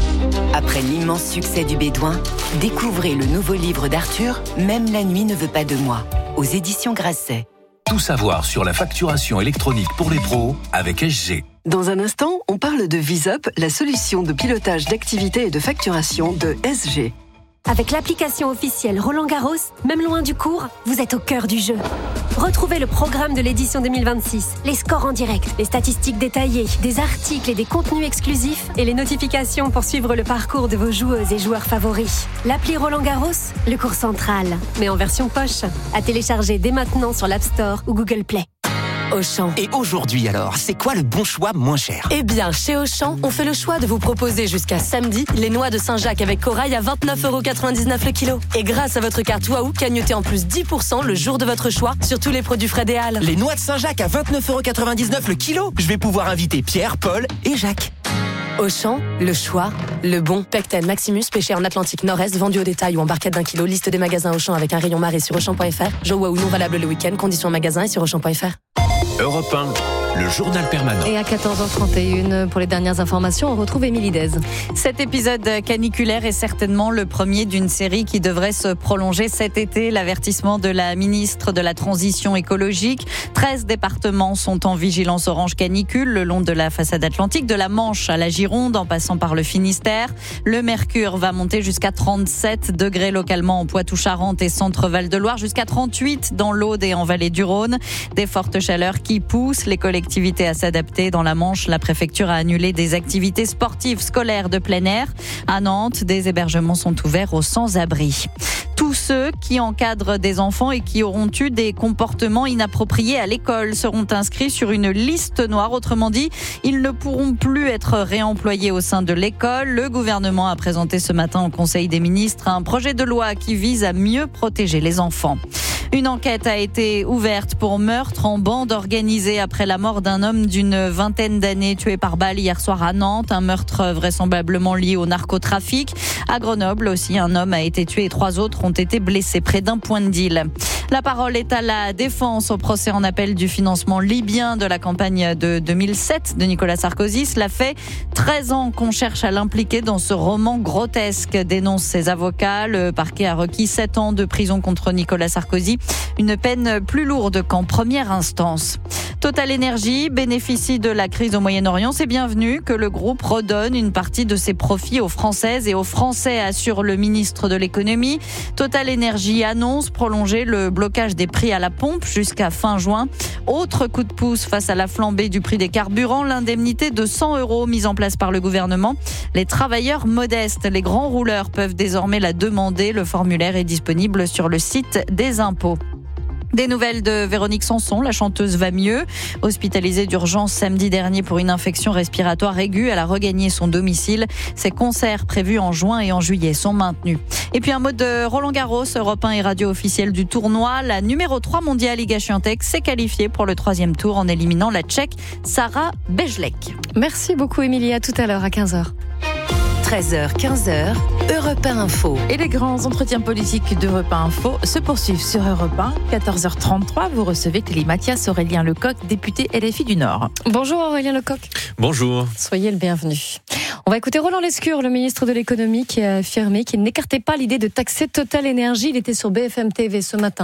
Après l'immense succès du Bédouin, découvrez le nouveau livre d'Arthur, Même la nuit ne veut pas de moi, aux éditions Grasset. Tout savoir sur la facturation électronique pour les pros avec S G. Dans un instant, on parle de VisUp, la solution de pilotage d'activité et de facturation de S G. Avec l'application officielle Roland Garros, même loin du court, vous êtes au cœur du jeu. Retrouvez le programme de l'édition deux mille vingt-six, les scores en direct, les statistiques détaillées, des articles et des contenus exclusifs et les notifications pour suivre le parcours de vos joueuses et joueurs favoris. L'appli Roland Garros, le court central, mais en version poche, à télécharger dès maintenant sur l'App Store ou Google Play. Auchan. Et aujourd'hui alors, c'est quoi le bon choix moins cher? Eh bien, chez Auchan, on fait le choix de vous proposer jusqu'à samedi les noix de Saint-Jacques avec corail à vingt-neuf euros quatre-vingt-dix-neuf le kilo. Et grâce à votre carte Waouh, cagnotez en plus dix pour cent le jour de votre choix sur tous les produits Fred et Halles. Les noix de Saint-Jacques à vingt-neuf euros quatre-vingt-dix-neuf le kilo. Je vais pouvoir inviter Pierre, Paul et Jacques. Auchan, le choix, le bon. Pecten Maximus, pêché en Atlantique Nord-Est, vendu au détail ou en barquette d'un kilo. Liste des magasins Auchan avec un rayon marée sur Auchan point F R. Joe Waouh non valable le week-end. Conditions en magasin et sur Auchan point F R. Europe un, le journal permanent. Et à quatorze heures trente et une, pour les dernières informations, on retrouve Émilie Dez. Cet épisode caniculaire est certainement le premier d'une série qui devrait se prolonger cet été. L'avertissement de la ministre de la Transition écologique. treize départements sont en vigilance orange canicule le long de la façade atlantique, de la Manche à la Gironde, en passant par le Finistère. Le mercure va monter jusqu'à trente-sept degrés localement en Poitou-Charentes et Centre-Val de Loire, jusqu'à trente-huit dans l'Aude et en Vallée du Rhône. Des fortes chaleurs qui poussent les collectivités à s'adapter. Dans la Manche, la préfecture a annulé des activités sportives scolaires de plein air. À Nantes, des hébergements sont ouverts aux sans-abri. Tous ceux qui encadrent des enfants et qui auront eu des comportements inappropriés à l'école seront inscrits sur une liste noire. Autrement dit, ils ne pourront plus être réemployés au sein de l'école. Le gouvernement a présenté ce matin au Conseil des ministres un projet de loi qui vise à mieux protéger les enfants. Une enquête a été ouverte pour meurtre en bande organisée après la mort d'un homme d'une vingtaine d'années tué par balle hier soir à Nantes. Un meurtre vraisemblablement lié au narcotrafic. À Grenoble aussi, un homme a été tué et trois autres ont été blessés près d'un point de deal. La parole est à la défense au procès en appel du financement libyen de la campagne de deux mille sept de Nicolas Sarkozy. Cela fait treize ans qu'on cherche à l'impliquer dans ce roman grotesque, dénoncent ses avocats. Le parquet a requis sept ans de prison contre Nicolas Sarkozy, une peine plus lourde qu'en première instance. Total Energy bénéficie de la crise au Moyen-Orient. C'est bienvenu que le groupe redonne une partie de ses profits aux Françaises et aux Français, assure le ministre de l'économie. Total Energy annonce prolonger le blocage des prix à la pompe jusqu'à fin juin. Autre coup de pouce face à la flambée du prix des carburants, l'indemnité de cent euros mise en place par le gouvernement. Les travailleurs modestes, les grands rouleurs peuvent désormais la demander. Le formulaire est disponible sur le site des impôts. Des nouvelles de Véronique Sanson, la chanteuse va mieux. Hospitalisée d'urgence samedi dernier pour une infection respiratoire aiguë, elle a regagné son domicile. Ses concerts prévus en juin et en juillet sont maintenus. Et puis un mot de Roland Garros, Europe un et radio officielle du tournoi. La numéro trois mondiale Iga Świątek s'est qualifiée pour le troisième tour en éliminant la Tchèque Sara Bejlek. Merci beaucoup Émilie, à tout à l'heure à quinze heures. treize heures, quinze heures, Europe un Info. Et les grands entretiens politiques d'Europe un Info se poursuivent sur Europe un. quatorze heures trente-trois, vous recevez Clélie Mathias, Aurélien Lecoq, député L F I du Nord. Bonjour Aurélien Lecoq. Bonjour. Soyez le bienvenu. On va écouter Roland Lescure, le ministre de l'économie, qui a affirmé qu'il n'écartait pas l'idée de taxer Total Energy. Il était sur B F M T V ce matin.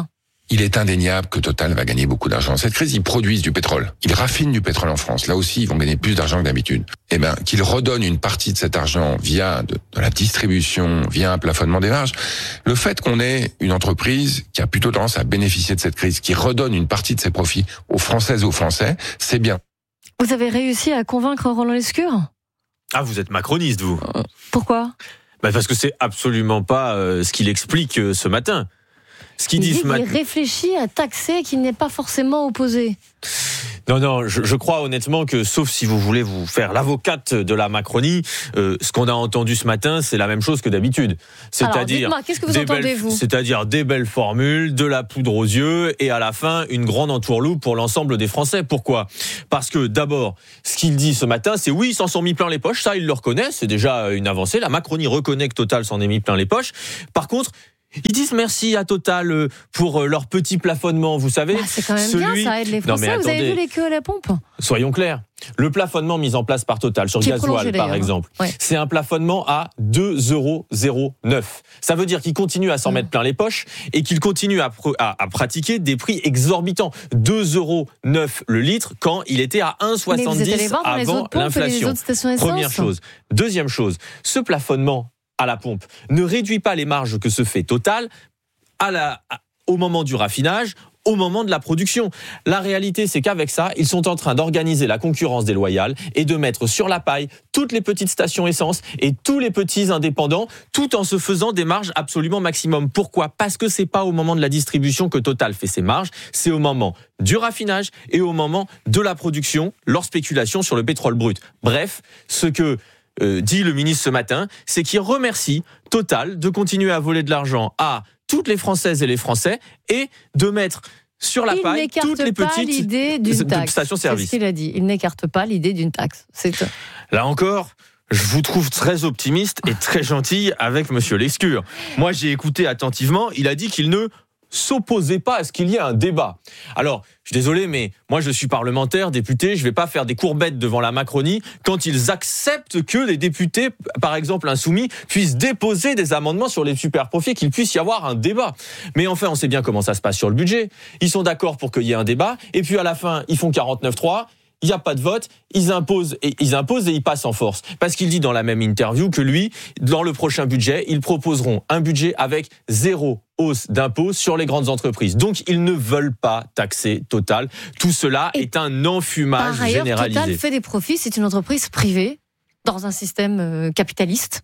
Il est indéniable que Total va gagner beaucoup d'argent. Cette crise, ils produisent du pétrole. Ils raffinent du pétrole en France. Là aussi, ils vont gagner plus d'argent que d'habitude. Eh ben, qu'ils redonnent une partie de cet argent via de, de la distribution, via un plafonnement des marges. Le fait qu'on ait une entreprise qui a plutôt tendance à bénéficier de cette crise, qui redonne une partie de ses profits aux Françaises et aux Français, c'est bien. Vous avez réussi à convaincre Roland Lescure ? Ah, vous êtes macroniste, vous. Pourquoi ? Bah parce que c'est absolument pas euh, ce qu'il explique euh, ce matin. Ce qu'il il dit, dit ce matin. Il réfléchit à taxer qu'il n'est pas forcément opposé. Non, non, je, je crois honnêtement que, sauf si vous voulez vous faire l'avocate de la Macronie, euh, ce qu'on a entendu ce matin, c'est la même chose que d'habitude. C'est-à-dire, Alors, qu'est-ce que vous des entendez, belles, vous c'est-à-dire des belles formules, de la poudre aux yeux, et à la fin, une grande entourloupe pour l'ensemble des Français. Pourquoi ? Parce que d'abord, ce qu'il dit ce matin, c'est oui, ils s'en sont mis plein les poches, ça, ils le reconnaissent, c'est déjà une avancée. La Macronie reconnaît que Total s'en est mis plein les poches. Par contre, ils disent merci à Total pour leur petit plafonnement, vous savez. Bah, c'est quand même celui... bien, ça aide les Français. Non, mais vous attendez. avez vu les queues à la pompe ? Soyons clairs. Le plafonnement mis en place par Total sur Qui est gasoil, prolongé, par d'ailleurs. exemple, Ouais. c'est un plafonnement à deux euros zéro neuf. Ça veut dire qu'il continue à s'en Mmh. mettre plein les poches et qu'il continue à, pr- à, à pratiquer des prix exorbitants. deux euros neuf le litre quand il était à un euro Mais vous êtes allé soixante-dix voir dans les avant autres pompes et les l'inflation. autres stations essence ? Première chose. Deuxième chose, ce plafonnement à la pompe ne réduit pas les marges que se fait Total à la, à- au moment du raffinage, au moment de la production. La réalité, c'est qu'avec ça, ils sont en train d'organiser la concurrence déloyale et de mettre sur la paille toutes les petites stations essence et tous les petits indépendants, tout en se faisant des marges absolument maximum. Pourquoi ? Parce que c'est pas au moment de la distribution que Total fait ses marges, c'est au moment du raffinage et au moment de la production, leur spéculation sur le pétrole brut. Bref, ce que euh, dit le ministre ce matin, c'est qu'il remercie Total de continuer à voler de l'argent à toutes les Françaises et les Français et de mettre sur la Il paille n'écarte toutes les pas petites l'idée d'une taxe. stations-service. C'est ce qu'il a dit. Il n'écarte pas l'idée d'une taxe. C'est tout. Là encore, je vous trouve très optimiste et très gentil avec Monsieur Lescure. Moi, j'ai écouté attentivement. Il a dit qu'il ne s'opposait pas à ce qu'il y ait un débat. Alors, je suis désolé, mais moi, je suis parlementaire, député. Je ne vais pas faire des courbettes devant la Macronie quand ils acceptent que les députés, par exemple insoumis, puissent déposer des amendements sur les superprofits, qu'il puisse y avoir un débat. Mais enfin, on sait bien comment ça se passe sur le budget. Ils sont d'accord pour qu'il y ait un débat, et puis à la fin, ils font quarante-neuf trois. Il n'y a pas de vote, ils imposent et ils imposent et ils passent en force. Parce qu'il dit dans la même interview que lui, dans le prochain budget, ils proposeront un budget avec zéro hausse d'impôts sur les grandes entreprises. Donc ils ne veulent pas taxer Total. Tout cela et est un enfumage par ailleurs, généralisé. Total fait des profits, c'est une entreprise privée dans un système euh, capitaliste.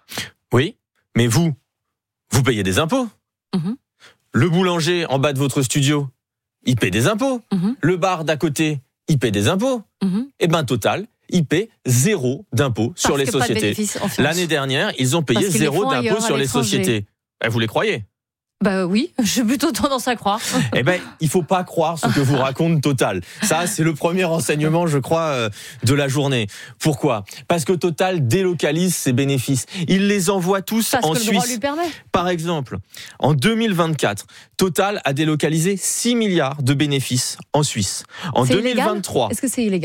Oui, mais vous, vous payez des impôts. Mm-hmm. Le boulanger en bas de votre studio, il paie des impôts. Mm-hmm. Le bar d'à côté, il paie des impôts. Mm-hmm. Et ben Total, il paie zéro d'impôts sur les qu'il y a pas de sociétés. bénéfice en France. L'année dernière, ils ont payé Parce qu'ils les zéro font ailleurs, d'impôts à sur les l'étranger. sociétés. Eh, vous les croyez ? Bah oui, j'ai plutôt tendance à croire. Eh ben, il faut pas croire ce que vous raconte Total. Ça, c'est le premier renseignement, je crois, euh, de la journée. Pourquoi ? Parce que Total délocalise ses bénéfices. Il les envoie tous Parce en que le droit Suisse. lui permet. Par exemple, en deux mille vingt-quatre, Total a délocalisé six milliards de bénéfices en Suisse. En C'est deux mille illégal ? vingt-trois, Est-ce que c'est illégal ?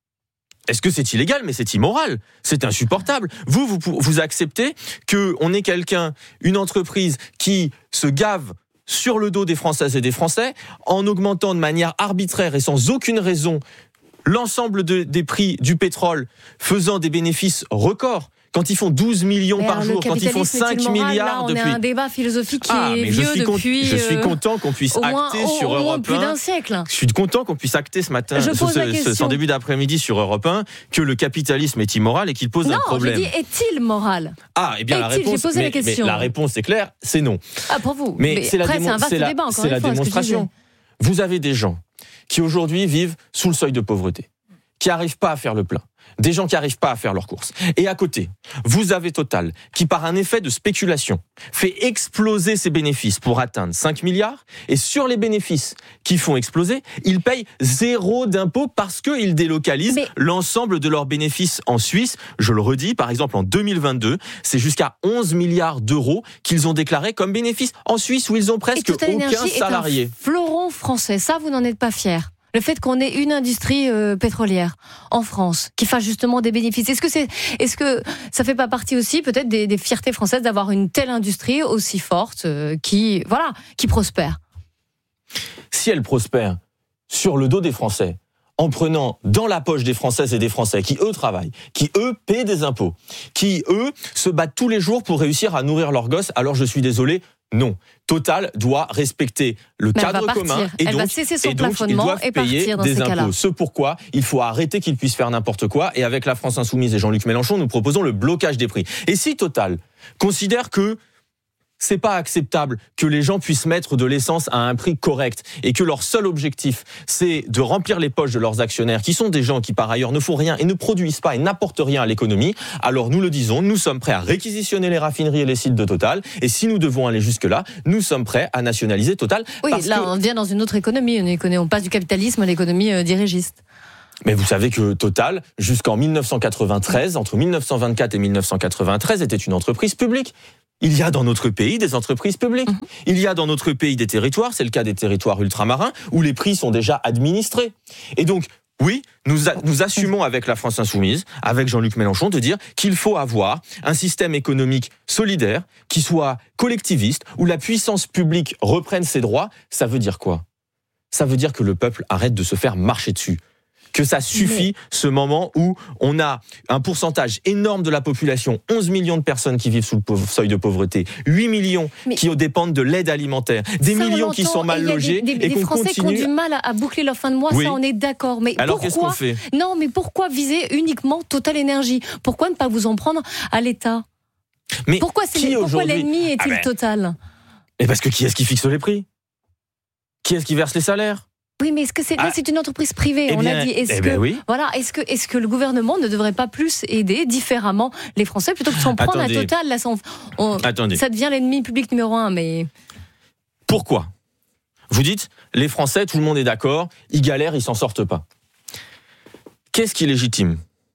est-ce que c'est illégal ? Mais c'est immoral. C'est insupportable. Vous, vous, vous acceptez qu'on ait quelqu'un, une entreprise qui se gave sur le dos des Françaises et des Français en augmentant de manière arbitraire et sans aucune raison l'ensemble de, des prix du pétrole, faisant des bénéfices records. Quand ils font douze millions Mais par alors, jour, le quand ils font capitalisme est-il cinq moral, milliards là, on depuis... est à un débat philosophique qui Ah, est mais je vieux suis, con- depuis. je suis euh, content qu'on puisse au moins, acter au- sur au moins Europe plus un. d'un siècle. Je suis content qu'on puisse acter ce matin, Je ce, pose la ce- question. ce- en début d'après-midi sur Europe un, que le capitalisme est immoral et qu'il pose Non, un problème. j'ai dit est-il moral ? Ah, eh bien la Est-il ? J'ai réponse, posé la mais- mais question. la réponse est claire, c'est non. Ah, pour vous. Mais, Mais c'est la, après, démon- c'est un vaste c'est la- débat, encore c'est une la fois, ce que je démonstration. Vous avez des gens qui aujourd'hui vivent sous le seuil de pauvreté, qui n'arrivent pas à faire le plein. Des gens qui n'arrivent pas à faire leurs courses. Et à côté, vous avez Total, qui par un effet de spéculation, fait exploser ses bénéfices pour atteindre cinq milliards. Et sur les bénéfices qui font exploser, ils payent zéro d'impôt parce qu'ils délocalisent Mais- l'ensemble de leurs bénéfices en Suisse. Je le redis, par exemple, en deux mille vingt-deux, c'est jusqu'à onze milliards d'euros qu'ils ont déclarés comme bénéfices en Suisse, où ils ont Et presque Total aucun Energy salarié. est un fleuron français. Ça, vous n'en êtes pas fier. Le fait qu'on ait une industrie euh, pétrolière en France qui fasse justement des bénéfices. Est-ce que c'est, est-ce que ça fait pas partie aussi peut-être des, des fiertés françaises d'avoir une telle industrie aussi forte euh, qui, voilà, qui prospère ? si elle prospère sur le dos des Français, en prenant dans la poche des Françaises et des Français qui, eux, travaillent, qui, eux, paient des impôts, qui, eux, se battent tous les jours pour réussir à nourrir leurs gosses, alors je suis désolé, non. Total doit respecter le Mais cadre commun et elle donc, va cesser son et donc ils plafonnement doivent et payer partir dans des ces cas-là. impôts. Ce pourquoi il faut arrêter qu'ils puissent faire n'importe quoi. Et avec la France Insoumise et Jean-Luc Mélenchon, nous proposons le blocage des prix. Et si Total considère que c'est pas acceptable que les gens puissent mettre de l'essence à un prix correct et que leur seul objectif, c'est de remplir les poches de leurs actionnaires, qui sont des gens qui, par ailleurs, ne font rien et ne produisent pas et n'apportent rien à l'économie, alors nous le disons, nous sommes prêts à réquisitionner les raffineries et les sites de Total. Et si nous devons aller jusque-là, nous sommes prêts à nationaliser Total. Oui, parce là, que... on vient dans une autre économie. Une économie on passe du capitalisme à l'économie euh, dirigiste. Mais vous savez que Total, jusqu'en dix-neuf cent quatre-vingt-treize, entre dix-neuf cent vingt-quatre et dix-neuf cent quatre-vingt-treize, était une entreprise publique. Il y a dans notre pays des entreprises publiques. Mmh. Il y a dans notre pays des territoires, c'est le cas des territoires ultramarins, où les prix sont déjà administrés. Et donc, oui, nous, a, nous assumons avec la France Insoumise, avec Jean-Luc Mélenchon, de dire qu'il faut avoir un système économique solidaire, qui soit collectiviste, où la puissance publique reprenne ses droits. Ça veut dire quoi ? Ça veut dire que le peuple arrête de se faire marcher dessus. Que ça suffit, ce moment où on a un pourcentage énorme de la population, onze millions de personnes qui vivent sous le pauvre, seuil de pauvreté, huit millions mais qui dépendent de l'aide alimentaire, des millions qui sont mal logés, des, des, et des qu'on Français continue... qui ont du mal à, à boucler leur fin de mois, oui. Ça on est d'accord. Mais alors pourquoi... qu'est-ce qu'on fait ? Non, mais pourquoi viser uniquement Total Énergie ? Pourquoi ne pas vous en prendre à l'État ? Mais pourquoi, c'est les, pourquoi l'ennemi est-il ah ben... Total ? Et parce que qui est-ce qui fixe les prix ? Qui est-ce qui verse les salaires ? Oui, mais est-ce que c'est, ah, là, c'est une entreprise privée, eh on bien, l'a dit. Est-ce eh que, ben oui. voilà, est-ce que, est-ce que le gouvernement ne devrait pas plus aider différemment les Français plutôt que de s'en prendre Attendez. à Total là, ça, on, Attendez. ça devient l'ennemi public numéro un, mais... Pourquoi ? Vous dites, les Français, tout le monde est d'accord, ils galèrent, ils s'en sortent pas. Qu'est-ce qui est légitime ?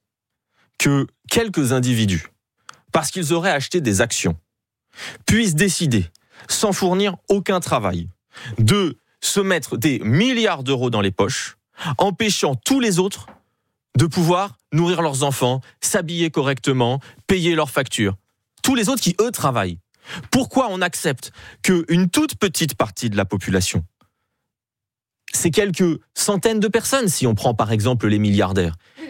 Que quelques individus, parce qu'ils auraient acheté des actions, puissent décider, sans fournir aucun travail, de se mettre des milliards d'euros dans les poches, empêchant tous les autres de pouvoir nourrir leurs enfants, s'habiller correctement, payer leurs factures. Tous les autres qui, eux, travaillent. Pourquoi on accepte qu'une toute petite partie de la population, c'est quelques centaines de personnes, si on prend par exemple les milliardaires,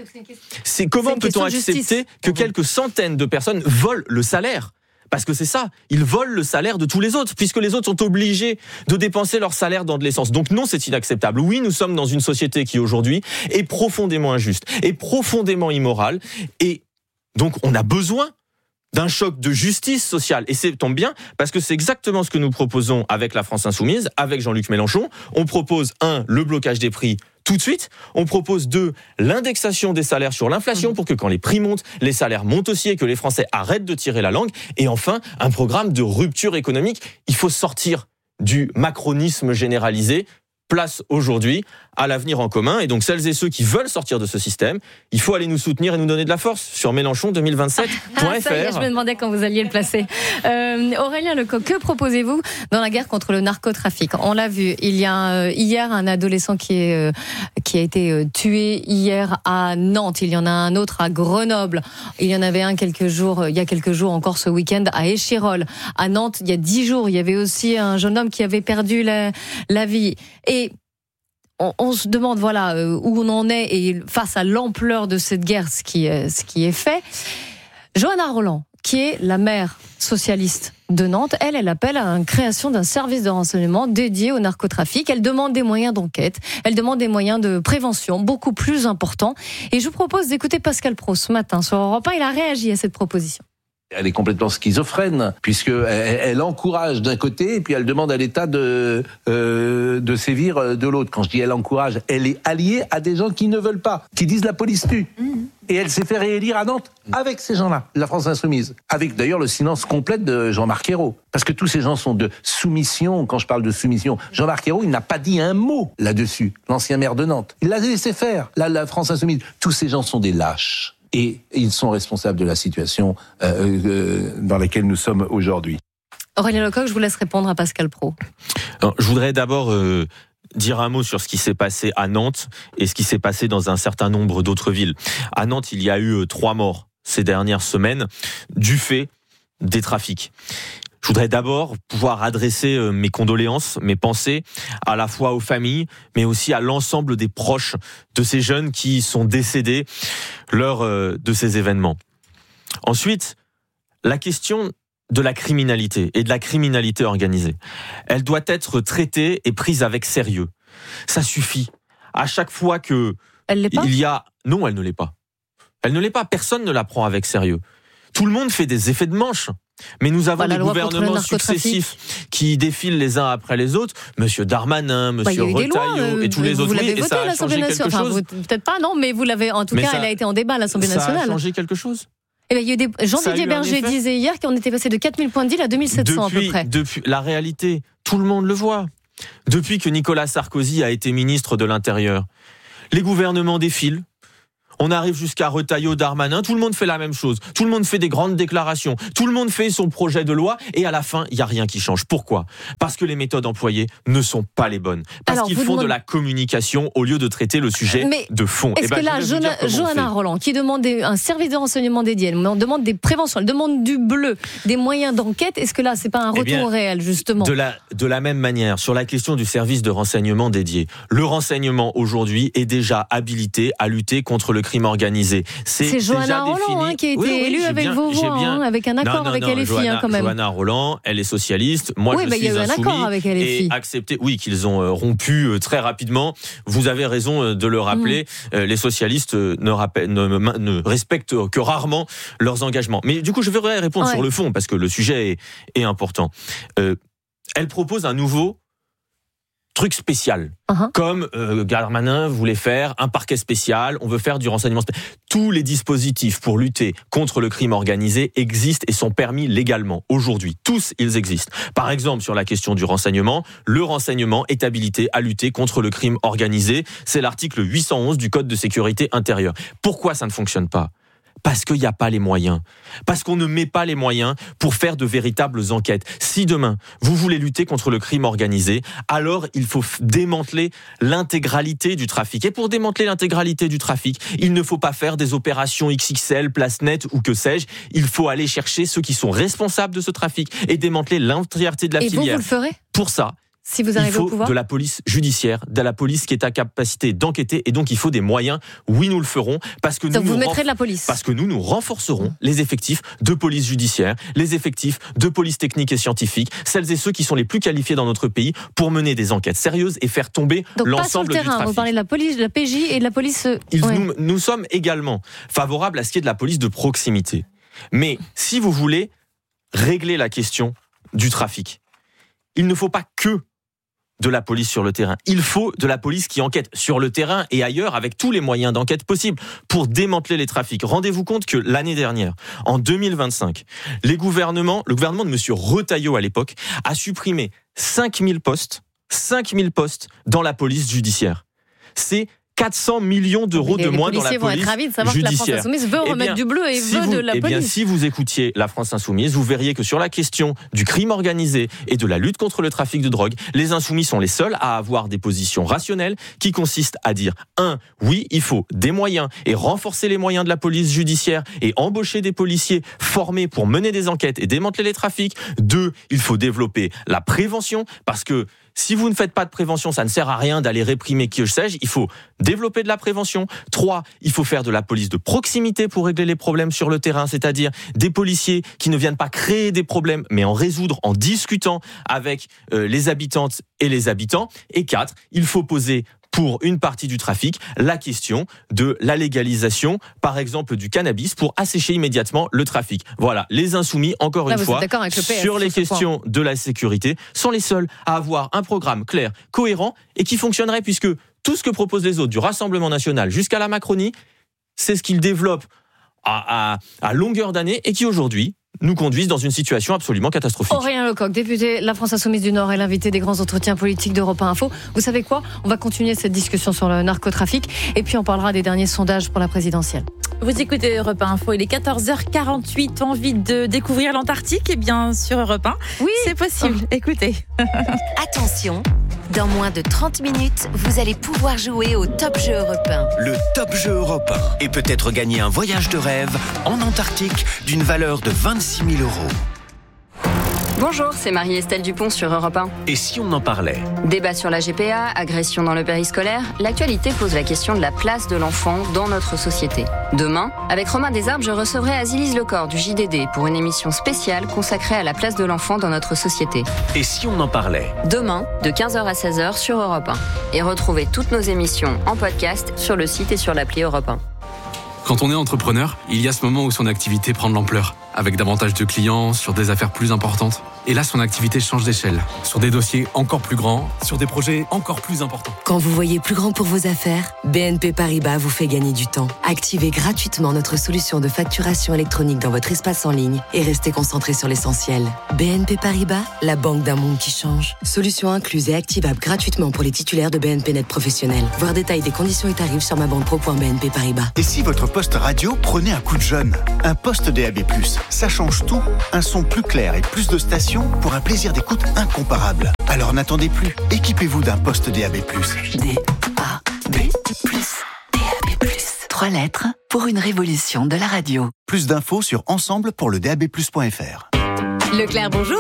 c'est comment c'est peut-on accepter que quelques centaines de personnes volent le salaire ? Parce que c'est ça, ils volent le salaire de tous les autres, puisque les autres sont obligés de dépenser leur salaire dans de l'essence. Donc non, c'est inacceptable. Oui, nous sommes dans une société qui aujourd'hui est profondément injuste, est profondément immorale, et donc on a besoin d'un choc de justice sociale. Et c'est tombe bien, parce que c'est exactement ce que nous proposons avec la France Insoumise, avec Jean-Luc Mélenchon. On propose, un, le blocage des prix tout de suite. On propose, deux, l'indexation des salaires sur l'inflation pour que quand les prix montent, les salaires montent aussi et que les Français arrêtent de tirer la langue. Et enfin, un programme de rupture économique. Il faut sortir du macronisme généralisé. Place aujourd'hui à l'avenir en commun. Et donc, celles et ceux qui veulent sortir de ce système, il faut aller nous soutenir et nous donner de la force sur Mélenchon deux mille vingt-sept point F R. Ah, ça y est, je me demandais quand vous alliez le placer. Euh, Aurélien Lecoq, que proposez-vous dans la guerre contre le narcotrafic ? On l'a vu, il y a euh, hier un adolescent qui, est, euh, qui a été euh, tué hier à Nantes. Il y en a un autre à Grenoble. Il y en avait un quelques jours, euh, il y a quelques jours encore ce week-end à Échirolles. À Nantes, il y a dix jours, il y avait aussi un jeune homme qui avait perdu la, la vie. Et On, on se demande voilà euh, où on en est et face à l'ampleur de cette guerre, ce qui, euh, ce qui est fait. Johanna Roland, qui est la maire socialiste de Nantes, elle, elle appelle à la création d'un service de renseignement dédié au narcotrafic. Elle demande des moyens d'enquête, elle demande des moyens de prévention beaucoup plus importants. Et je vous propose d'écouter Pascal Praud ce matin sur Europe un. Il a réagi à cette proposition. Elle est complètement schizophrène, puisqu'elle elle encourage d'un côté, et puis elle demande à l'État de, euh, de sévir de l'autre. Quand je dis elle encourage, elle est alliée à des gens qui ne veulent pas, qui disent la police tue. Mmh. Et elle s'est fait réélire à Nantes avec ces gens-là, la France Insoumise. Avec d'ailleurs le silence complet de Jean-Marc Ayrault. Parce que tous ces gens sont de soumission. Quand je parle de soumission, Jean-Marc Ayrault, il n'a pas dit un mot là-dessus, l'ancien maire de Nantes. Il l'a laissé faire, la, la France Insoumise. Tous ces gens sont des lâches. Et ils sont responsables de la situation euh, euh, dans laquelle nous sommes aujourd'hui. Aurélien Lecoq, je vous laisse répondre à Pascal Praud. Alors, je voudrais d'abord euh, dire un mot sur ce qui s'est passé à Nantes et ce qui s'est passé dans un certain nombre d'autres villes. À Nantes, il y a eu euh, trois morts ces dernières semaines du fait des trafics. Je voudrais d'abord pouvoir adresser mes condoléances, mes pensées, à la fois aux familles, mais aussi à l'ensemble des proches de ces jeunes qui sont décédés lors de ces événements. Ensuite, la question de la criminalité et de la criminalité organisée, elle doit être traitée et prise avec sérieux. Ça suffit. À chaque fois que elle l'est pas il y a... Non, elle ne l'est pas. Elle ne l'est pas. Personne ne la prend avec sérieux. Tout le monde fait des effets de manche. Mais nous avons bah, des gouvernements successifs qui défilent les uns après les autres. Monsieur Darmanin, Monsieur bah, Retailleau euh, et tous les autres. Vous l'avez oui, voté et ça à l'Assemblée nationale. Enfin, vous, peut-être pas, non, mais vous l'avez. En tout mais cas, ça, elle a été en débat à l'Assemblée nationale. Ça a changé quelque chose. Eh bien, il y a eu des... Jean-Didier Berger disait hier qu'on était passé de quatre mille points de deal à deux mille sept cents depuis, à peu près. Depuis la réalité, tout le monde le voit. Depuis que Nicolas Sarkozy a été ministre de l'Intérieur, les gouvernements défilent. On arrive jusqu'à Retailleau, Darmanin, tout le monde fait la même chose. Tout le monde fait des grandes déclarations. Tout le monde fait son projet de loi et à la fin, il n'y a rien qui change. Pourquoi ? Parce que les méthodes employées ne sont pas les bonnes. Parce Alors, qu'ils font demande... de la communication au lieu de traiter le sujet Mais de fond. Est-ce eh ben, que là, Johanna, Johanna Roland, qui demande des, un service de renseignement dédié, elle demande des préventions, elle demande du bleu, des moyens d'enquête, est-ce que là, c'est pas un retour eh bien, réel, justement ? de la, de la même manière, sur la question du service de renseignement dédié, le renseignement aujourd'hui est déjà habilité à lutter contre le crime organisé. C'est, c'est Johanna Roland hein, qui a été oui, oui, élue avec bien, vos voix, bien... hein, avec un accord non, non, avec non, L F I Johanna, hein, quand même. Johanna Roland, elle est socialiste, moi oui, je bah, suis y a eu insoumis. Un accord avec L F I. Et accepté, oui, qu'ils ont euh, rompu euh, très rapidement. Vous avez raison euh, de le rappeler. Mmh. Euh, les socialistes euh, ne, rappellent, ne, ne respectent que rarement leurs engagements. Mais du coup, je vais répondre ouais. sur le fond parce que le sujet est, est important. Euh, elle propose un nouveau truc spécial, uh-huh. comme euh, Darmanin voulait faire un parquet spécial, on veut faire du renseignement spécial. Tous les dispositifs pour lutter contre le crime organisé existent et sont permis légalement. Aujourd'hui, tous ils existent. Par exemple, sur la question du renseignement, le renseignement est habilité à lutter contre le crime organisé. C'est l'article huit cent onze du Code de sécurité intérieure. Pourquoi ça ne fonctionne pas ? Parce qu'il n'y a pas les moyens. Parce qu'on ne met pas les moyens pour faire de véritables enquêtes. Si demain, vous voulez lutter contre le crime organisé, alors il faut démanteler l'intégralité du trafic. Et pour démanteler l'intégralité du trafic, il ne faut pas faire des opérations X X L, place nette ou que sais-je. Il faut aller chercher ceux qui sont responsables de ce trafic et démanteler l'entièreté de la et filière. Et vous, vous le ferez ? Pour ça, si vous arrivez il faut au pouvoir. de la police judiciaire, de la police qui est à capacité d'enquêter et donc il faut des moyens. Oui, nous le ferons parce que donc nous vous nous mettrez renf- de la police. Parce que nous nous renforcerons les effectifs de police judiciaire, les effectifs de police technique et scientifique, celles et ceux qui sont les plus qualifiés dans notre pays pour mener des enquêtes sérieuses et faire tomber donc l'ensemble pas sur le terrain, du trafic. Vous parlez de la police, de la P J et de la police. Il, ouais. nous, nous sommes également favorables à ce qui est de la police de proximité. Mais si vous voulez régler la question du trafic, il ne faut pas que de la police sur le terrain. Il faut de la police qui enquête sur le terrain et ailleurs avec tous les moyens d'enquête possibles pour démanteler les trafics. Rendez-vous compte que l'année dernière, en deux mille vingt-cinq, les gouvernements, le gouvernement de monsieur Retailleau à l'époque a supprimé cinq mille postes, cinq mille postes dans la police judiciaire. C'est quatre cents millions d'euros de moins dans la police judiciaire. Les policiers vont être ravis de savoir judiciaire. Que la France Insoumise veut eh remettre bien, du bleu et si veut vous, de la eh police. Bien, si vous écoutiez la France Insoumise, vous verriez que sur la question du crime organisé et de la lutte contre le trafic de drogue, les Insoumis sont les seuls à avoir des positions rationnelles qui consistent à dire un, oui, il faut des moyens et renforcer les moyens de la police judiciaire et embaucher des policiers formés pour mener des enquêtes et démanteler les trafics. Deux, il faut développer la prévention parce que si vous ne faites pas de prévention, ça ne sert à rien d'aller réprimer qui que sais-je. Il faut développer de la prévention. Trois, il faut faire de la police de proximité pour régler les problèmes sur le terrain, c'est-à-dire des policiers qui ne viennent pas créer des problèmes, mais en résoudre en discutant avec euh, les habitantes et les habitants. Et quatre, il faut poser pour une partie du trafic, la question de la légalisation, par exemple du cannabis, pour assécher immédiatement le trafic. Voilà, les insoumis, encore Là, une fois, sur les questions de la sécurité, sont les seuls à avoir un programme clair, cohérent, et qui fonctionnerait, puisque tout ce que proposent les autres, du Rassemblement national jusqu'à la Macronie, c'est ce qu'ils développent à, à, à longueur d'année, et qui aujourd'hui nous conduisent dans une situation absolument catastrophique. Aurélien Lecoq, député La France Insoumise du Nord, est l'invité des grands entretiens politiques d'Europe un Info. Vous savez quoi ? On va continuer cette discussion sur le narcotrafic et puis on parlera des derniers sondages pour la présidentielle. Vous écoutez Europe un Info, il est quatorze heures quarante-huit, envie de découvrir l'Antarctique ? Eh bien, sur Europe un, oui, c'est possible. Oh. Écoutez. Attention, dans moins de trente minutes, vous allez pouvoir jouer au Top Jeu Europe un. Le Top Jeu Europe un et peut-être gagner un voyage de rêve en Antarctique d'une valeur de vingt-six mille euros. Bonjour, c'est Marie-Estelle Dupont sur Europe un. Et si on en parlait ? Débat sur la G P A, agression dans le périscolaire, l'actualité pose la question de la place de l'enfant dans notre société. Demain, avec Romain Desarbes, je recevrai Azilise Lecor du J D D pour une émission spéciale consacrée à la place de l'enfant dans notre société. Et si on en parlait ? Demain, de quinze heures à seize heures sur Europe un. Et retrouvez toutes nos émissions en podcast sur le site et sur l'appli Europe un. Quand on est entrepreneur, il y a ce moment où son activité prend de l'ampleur, avec davantage de clients, sur des affaires plus importantes. Et là, son activité change d'échelle, sur des dossiers encore plus grands, sur des projets encore plus importants. Quand vous voyez plus grand pour vos affaires, B N P Paribas vous fait gagner du temps. Activez gratuitement notre solution de facturation électronique dans votre espace en ligne et restez concentré sur l'essentiel. B N P Paribas, la banque d'un monde qui change. Solution incluse et activable gratuitement pour les titulaires de B N P Net professionnels. Voir détail des conditions et tarifs sur ma banque pro point b n p paribas. Et si votre poste radio prenait un coup de jeune ? Un poste D A B plus, ça change tout. Un son plus clair et plus de stations pour un plaisir d'écoute incomparable. Alors n'attendez plus, équipez-vous d'un poste D A B plus. D A B plus, D A B plus. Trois lettres pour une révolution de la radio. Plus d'infos sur ensemble pour le d a b plus point f r. Leclerc, bonjour.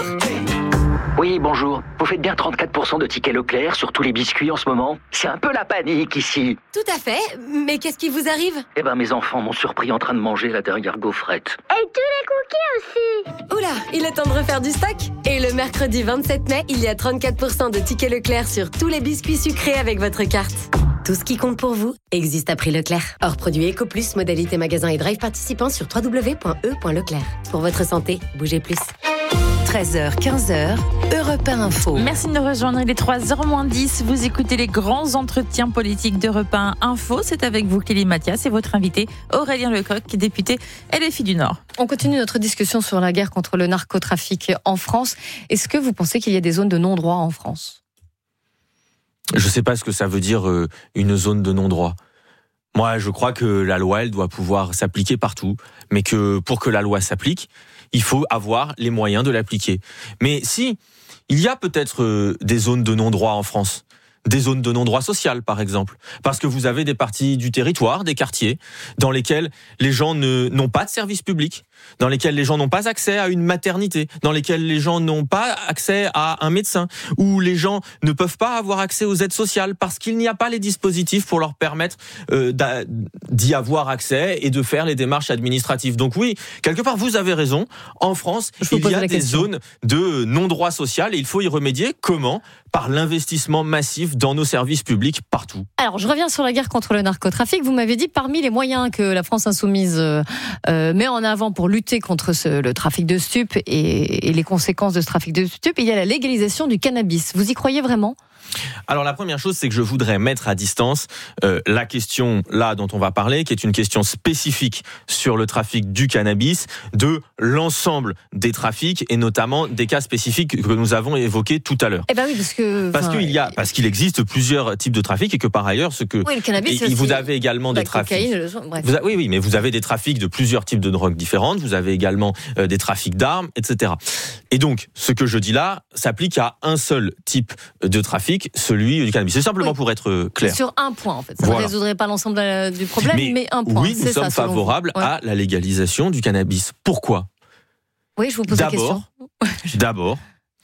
Oui, bonjour. Vous faites bien trente-quatre pour cent de tickets Leclerc sur tous les biscuits en ce moment ? C'est un peu la panique ici. Tout à fait, mais qu'est-ce qui vous arrive ? Eh ben, mes enfants m'ont surpris en train de manger la dernière gaufrette. Et tous les cookies aussi. Oula, il est temps de refaire du stock. Et le mercredi vingt-sept mai, il y a trente-quatre pour cent de tickets Leclerc sur tous les biscuits sucrés avec votre carte. Tout ce qui compte pour vous existe à prix Leclerc. Hors produit Eco Plus, modalité magasin et drive participant sur w w w point e point leclerc. Pour votre santé, bougez plus. treize heures, quinze heures, Europe un Info. Merci de nous rejoindre, il est trois heures moins dix. Vous écoutez les grands entretiens politiques d'Europe un Info. C'est avec vous, Clélie Mathias, et votre invité, Aurélien Lecoq, député L F I du Nord. On continue notre discussion sur la guerre contre le narcotrafic en France. Est-ce que vous pensez qu'il y a des zones de non-droit en France ? Je ne sais pas ce que ça veut dire euh, une zone de non-droit. Moi, je crois que la loi, elle doit pouvoir s'appliquer partout, mais que pour que la loi s'applique, il faut avoir les moyens de l'appliquer. Mais si, il y a peut-être euh, des zones de non-droit en France, des zones de non-droit social, par exemple, parce que vous avez des parties du territoire, des quartiers, dans lesquels les gens ne, n'ont pas de service public, dans lesquels les gens n'ont pas accès à une maternité, dans lesquels les gens n'ont pas accès à un médecin, où les gens ne peuvent pas avoir accès aux aides sociales parce qu'il n'y a pas les dispositifs pour leur permettre euh, d'y avoir accès et de faire les démarches administratives. Donc oui, quelque part, vous avez raison. En France, il y a des question. zones de non-droit social et il faut y remédier. Comment ? Par l'investissement massif dans nos services publics partout. Alors, je reviens sur la guerre contre le narcotrafic. Vous m'avez dit, parmi les moyens que la France insoumise euh, euh, met en avant pour lutter contre ce, le trafic de stupes et, et les conséquences de ce trafic de stupes, il y a la légalisation du cannabis. Vous y croyez vraiment ? Alors la première chose, c'est que je voudrais mettre à distance euh, la question là dont on va parler, qui est une question spécifique sur le trafic du cannabis, de l'ensemble des trafics et notamment des cas spécifiques que nous avons évoqués tout à l'heure. Eh ben oui, parce que parce qu'il y a parce qu'il existe plusieurs types de trafics et que par ailleurs ce que oui, le cannabis, et, vous avez également des trafics. Cocaïne, le... Bref. Vous a, oui, oui, mais vous avez des trafics de plusieurs types de drogues différentes. Vous avez également euh, des trafics d'armes, et cetera. Et donc, ce que je dis là s'applique à un seul type de trafic, celui du cannabis. C'est simplement oui. pour être clair. Sur un point, en fait. Ça voilà. ne résoudrait pas l'ensemble du problème, mais, mais un point. Oui, nous c'est sommes ça, favorables ouais. à la légalisation du cannabis. Pourquoi ? Oui, je vous pose d'abord, la question. D'abord,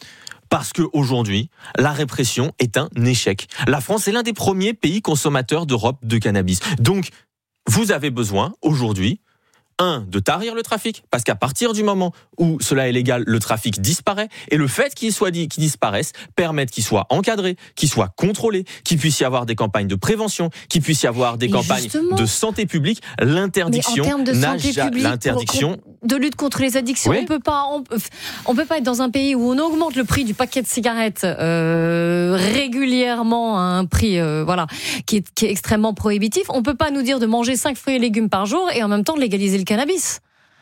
parce qu'aujourd'hui, la répression est un échec. La France est l'un des premiers pays consommateurs d'Europe de cannabis. Donc, vous avez besoin, aujourd'hui, un, de tarir le trafic, parce qu'à partir du moment où cela est légal, le trafic disparaît, et le fait qu'il soit dit, qu'il disparaisse permet qu'il soit encadré, qu'il soit contrôlé, qu'il puisse y avoir des campagnes de prévention, qu'il puisse y avoir des mais campagnes justement. de santé publique. L'interdiction, mais en termes de santé n'a, publique, l'interdiction, pour, de lutte contre les addictions, oui. on peut pas, on, on peut pas être dans un pays où on augmente le prix du paquet de cigarettes euh, régulièrement à un prix, euh, voilà, qui est, qui est extrêmement prohibitif. On peut pas nous dire de manger cinq fruits et légumes par jour et en même temps de légaliser le cannabis.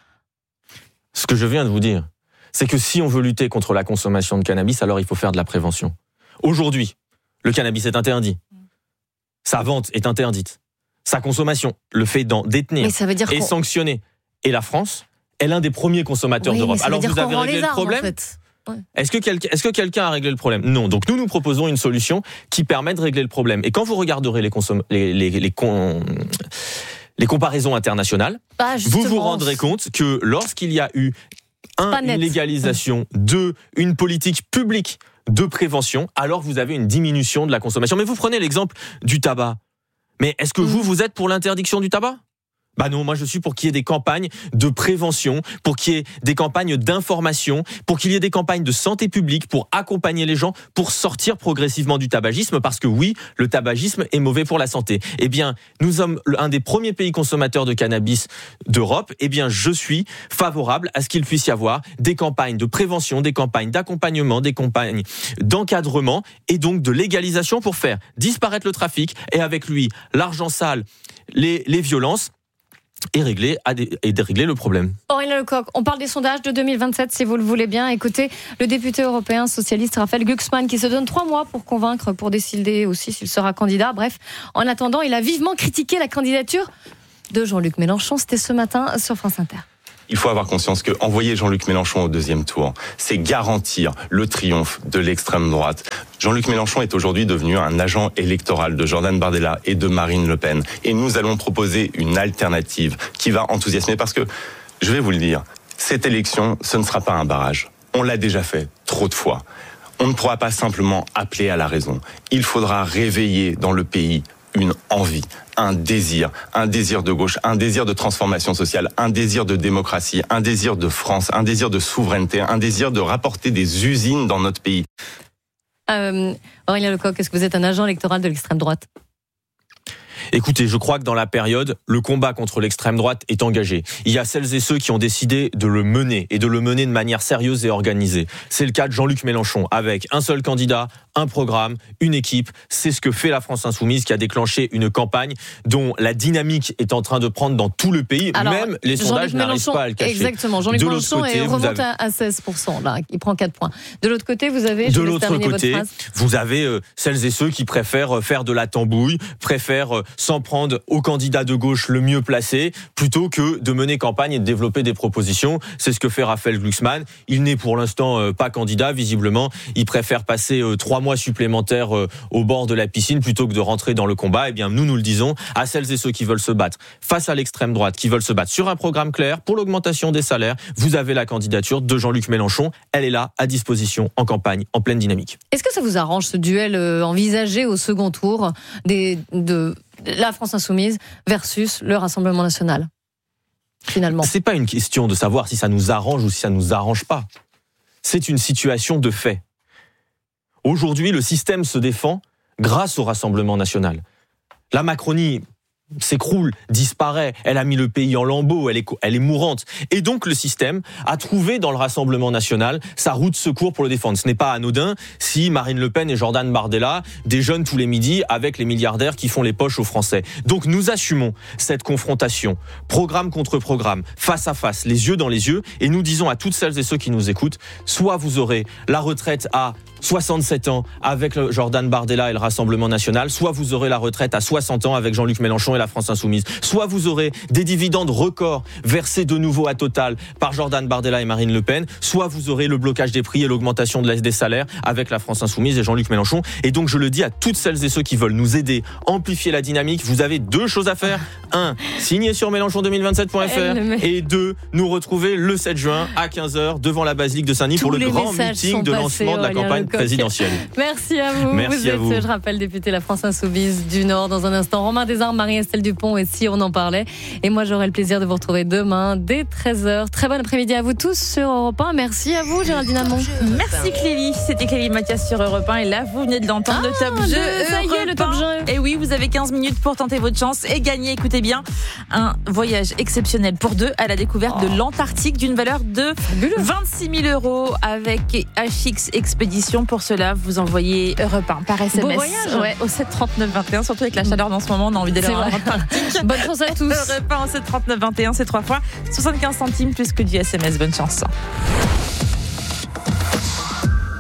Ce que je viens de vous dire, c'est que si on veut lutter contre la consommation de cannabis, alors il faut faire de la prévention. Aujourd'hui, le cannabis est interdit. Sa vente est interdite. Sa consommation, le fait d'en détenir, mais ça veut dire est qu'on... sanctionné. Et la France est l'un des premiers consommateurs oui, d'Europe. Mais ça alors veut dire vous avez réglé les le armes, problème en fait. Ouais. Est-ce que, quel, est-ce que quelqu'un a réglé le problème ? Non. Donc nous, nous proposons une solution qui permet de régler le problème. Et quand vous regarderez les, consom- les, les, les, con- les comparaisons internationales, bah, vous vous rendrez compte que lorsqu'il y a eu un, pas net. une légalisation, deux, une politique publique de prévention, alors vous avez une diminution de la consommation. Mais vous prenez l'exemple du tabac. Mais est-ce que vous, vous êtes pour l'interdiction du tabac ? Bah non, moi je suis pour qu'il y ait des campagnes de prévention, pour qu'il y ait des campagnes d'information, pour qu'il y ait des campagnes de santé publique, pour accompagner les gens, pour sortir progressivement du tabagisme, parce que oui, le tabagisme est mauvais pour la santé. Eh bien, nous sommes un des premiers pays consommateurs de cannabis d'Europe. Eh bien, je suis favorable à ce qu'il puisse y avoir des campagnes de prévention, des campagnes d'accompagnement, des campagnes d'encadrement et donc de légalisation pour faire disparaître le trafic et avec lui l'argent sale, les, les violences. Et régler, et régler le problème. Aurélien Lecoq, on parle des sondages de deux mille vingt-sept, si vous le voulez bien. Écoutez, le député européen socialiste Raphaël Glucksmann, qui se donne trois mois pour convaincre, pour décider aussi s'il sera candidat. Bref, en attendant, il a vivement critiqué la candidature de Jean-Luc Mélenchon. C'était ce matin sur France Inter. Il faut avoir conscience que envoyer Jean-Luc Mélenchon au deuxième tour, c'est garantir le triomphe de l'extrême droite. Jean-Luc Mélenchon est aujourd'hui devenu un agent électoral de Jordan Bardella et de Marine Le Pen. Et nous allons proposer une alternative qui va enthousiasmer parce que, je vais vous le dire, cette élection, ce ne sera pas un barrage. On l'a déjà fait trop de fois. On ne pourra pas simplement appeler à la raison. Il faudra réveiller dans le pays une envie, un désir, un désir de gauche, un désir de transformation sociale, un désir de démocratie, un désir de France, un désir de souveraineté, un désir de rapporter des usines dans notre pays. Euh, Aurélien Lecoq, est-ce que vous êtes un agent électoral de l'extrême droite ? Écoutez, je crois que dans la période, le combat contre l'extrême droite est engagé. Il y a celles et ceux qui ont décidé de le mener et de le mener de manière sérieuse et organisée. C'est le cas de Jean-Luc Mélenchon, avec un seul candidat, un programme, une équipe. C'est ce que fait la France Insoumise, qui a déclenché une campagne dont la dynamique est en train de prendre dans tout le pays. Alors, même les sondages n'arrivent pas à le cacher. Exactement. Jean-Luc Mélenchon côté, remonte avez... à seize pour cent. Là, il prend quatre points. De l'autre côté, vous avez... De l'autre côté, vous avez euh, celles et ceux qui préfèrent faire de la tambouille, préfèrent euh, s'en prendre au candidat de gauche le mieux placé, plutôt que de mener campagne et de développer des propositions. C'est ce que fait Raphaël Glucksmann. Il n'est pour l'instant euh, pas candidat, visiblement. Il préfère passer euh, trois mois supplémentaires euh, au bord de la piscine plutôt que de rentrer dans le combat. Eh bien, nous, nous le disons à celles et ceux qui veulent se battre face à l'extrême droite, qui veulent se battre sur un programme clair pour l'augmentation des salaires. Vous avez la candidature de Jean-Luc Mélenchon. Elle est là, à disposition, en campagne, en pleine dynamique. Est-ce que ça vous arrange, ce duel euh, envisagé au second tour des, de la France Insoumise versus le Rassemblement National, finalement? C'est pas une question de savoir si ça nous arrange ou si ça nous arrange pas. C'est une situation de fait. Aujourd'hui, le système se défend grâce au Rassemblement National. La Macronie s'écroule, disparaît, elle a mis le pays en lambeaux, elle est, elle est mourante. Et donc le système a trouvé dans le Rassemblement National sa roue de secours pour le défendre. Ce n'est pas anodin si Marine Le Pen et Jordan Bardella déjeunent tous les midis avec les milliardaires qui font les poches aux Français. Donc nous assumons cette confrontation, programme contre programme, face à face, les yeux dans les yeux, et nous disons à toutes celles et ceux qui nous écoutent, soit vous aurez la retraite à soixante-sept ans avec Jordan Bardella et le Rassemblement National, soit vous aurez la retraite à soixante ans avec Jean-Luc Mélenchon et la France Insoumise, soit vous aurez des dividendes records versés de nouveau à Total par Jordan Bardella et Marine Le Pen, soit vous aurez le blocage des prix et l'augmentation de des salaires avec la France Insoumise et Jean-Luc Mélenchon. Et donc je le dis à toutes celles et ceux qui veulent nous aider, amplifier la dynamique, vous avez deux choses à faire. Un, signer sur mélenchon deux mille vingt-sept point f r, et deux, nous retrouver le sept juin à quinze heures devant la basilique de Saint-Denis pour le grand meeting de lancement de la campagne présidentielle. Merci à vous. Merci vous à êtes, vous. je rappelle, député La France Insoumise du Nord. Dans un instant, Romain Desarmes, Marie-Estelle Dupont et si on en parlait. Et moi, j'aurai le plaisir de vous retrouver demain dès treize heures. Très bon après-midi à vous tous sur Europe un. Merci à vous, Géraldine Amont. Merci Clélie. C'était Clélie Mathias sur Europe un. Et là, vous venez de l'entendre, ah, le top jeu. Ça y est, le top jeu. Et oui, vous avez quinze minutes pour tenter votre chance et gagner, écoutez bien, un voyage exceptionnel pour deux à la découverte oh. de l'Antarctique d'une valeur de vingt-six mille euros avec H X Expédition. Pour cela, vous envoyez Europe un par S M S. Bon voyage. Ouais, au sept trente-neuf vingt et un. Surtout avec la chaleur dans ce moment, on a envie d'aller en Antarctique. Bonne chance à tous. Europe un au sept trente-neuf vingt et un, c'est trois fois soixante-quinze centimes plus que du S M S. Bonne chance.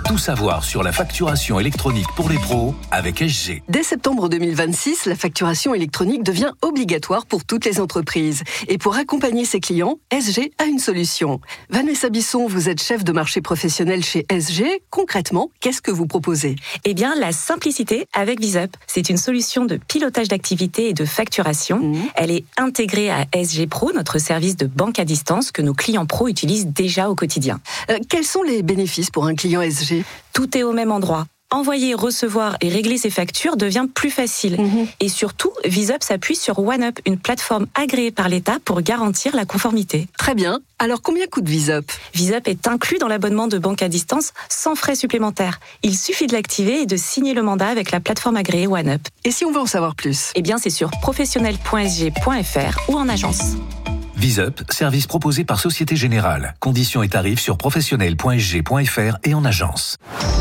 Tout savoir sur la facturation électronique pour les pros avec S G. Dès septembre deux mille vingt-six, la facturation électronique devient obligatoire pour toutes les entreprises. Et pour accompagner ses clients, S G a une solution. Vanessa Bisson, vous êtes chef de marché professionnel chez S G. Concrètement, qu'est-ce que vous proposez ? Eh bien, la simplicité avec VisUp. C'est une solution de pilotage d'activité et de facturation. Mmh. Elle est intégrée à S G Pro, notre service de banque à distance que nos clients pros utilisent déjà au quotidien. Euh, quels sont les bénéfices pour un client S G ? Tout est au même endroit. Envoyer, recevoir et régler ses factures devient plus facile. Mmh. Et surtout, VisUp s'appuie sur OneUp, une plateforme agréée par l'État pour garantir la conformité. Très bien. Alors, combien coûte VisUp ? VisUp est inclus dans l'abonnement de banque à distance sans frais supplémentaires. Il suffit de l'activer et de signer le mandat avec la plateforme agréée OneUp. Et si on veut en savoir plus ? Eh bien, c'est sur professionnel point s g point f r ou en agence. VisUp, service proposé par Société Générale. Conditions et tarifs sur professionnel point s g point f r et en agence.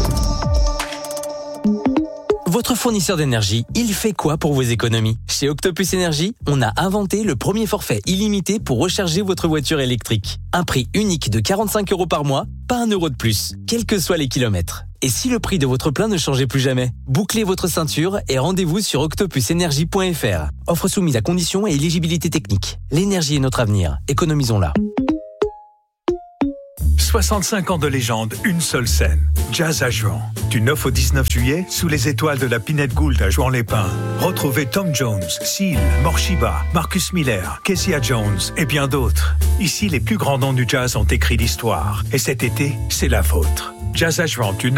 Votre fournisseur d'énergie, il fait quoi pour vos économies ? Chez Octopus Énergie, on a inventé le premier forfait illimité pour recharger votre voiture électrique. Un prix unique de quarante-cinq euros par mois, pas un euro de plus, quels que soient les kilomètres. Et si le prix de votre plein ne changeait plus jamais ? Bouclez votre ceinture et rendez-vous sur octopus énergie point f r. Offre soumise à conditions et éligibilité technique. L'énergie est notre avenir, économisons-la. soixante-cinq ans de légende, une seule scène. Jazz à Juan. Du neuf au dix-neuf juillet, sous les étoiles de la Pinette Gould à Juan-les-Pins. Retrouvez Tom Jones, Seal, Morshiba, Marcus Miller, Kezia Jones et bien d'autres. Ici, les plus grands noms du jazz ont écrit l'histoire. Et cet été, c'est la vôtre. Jazz à Juan, du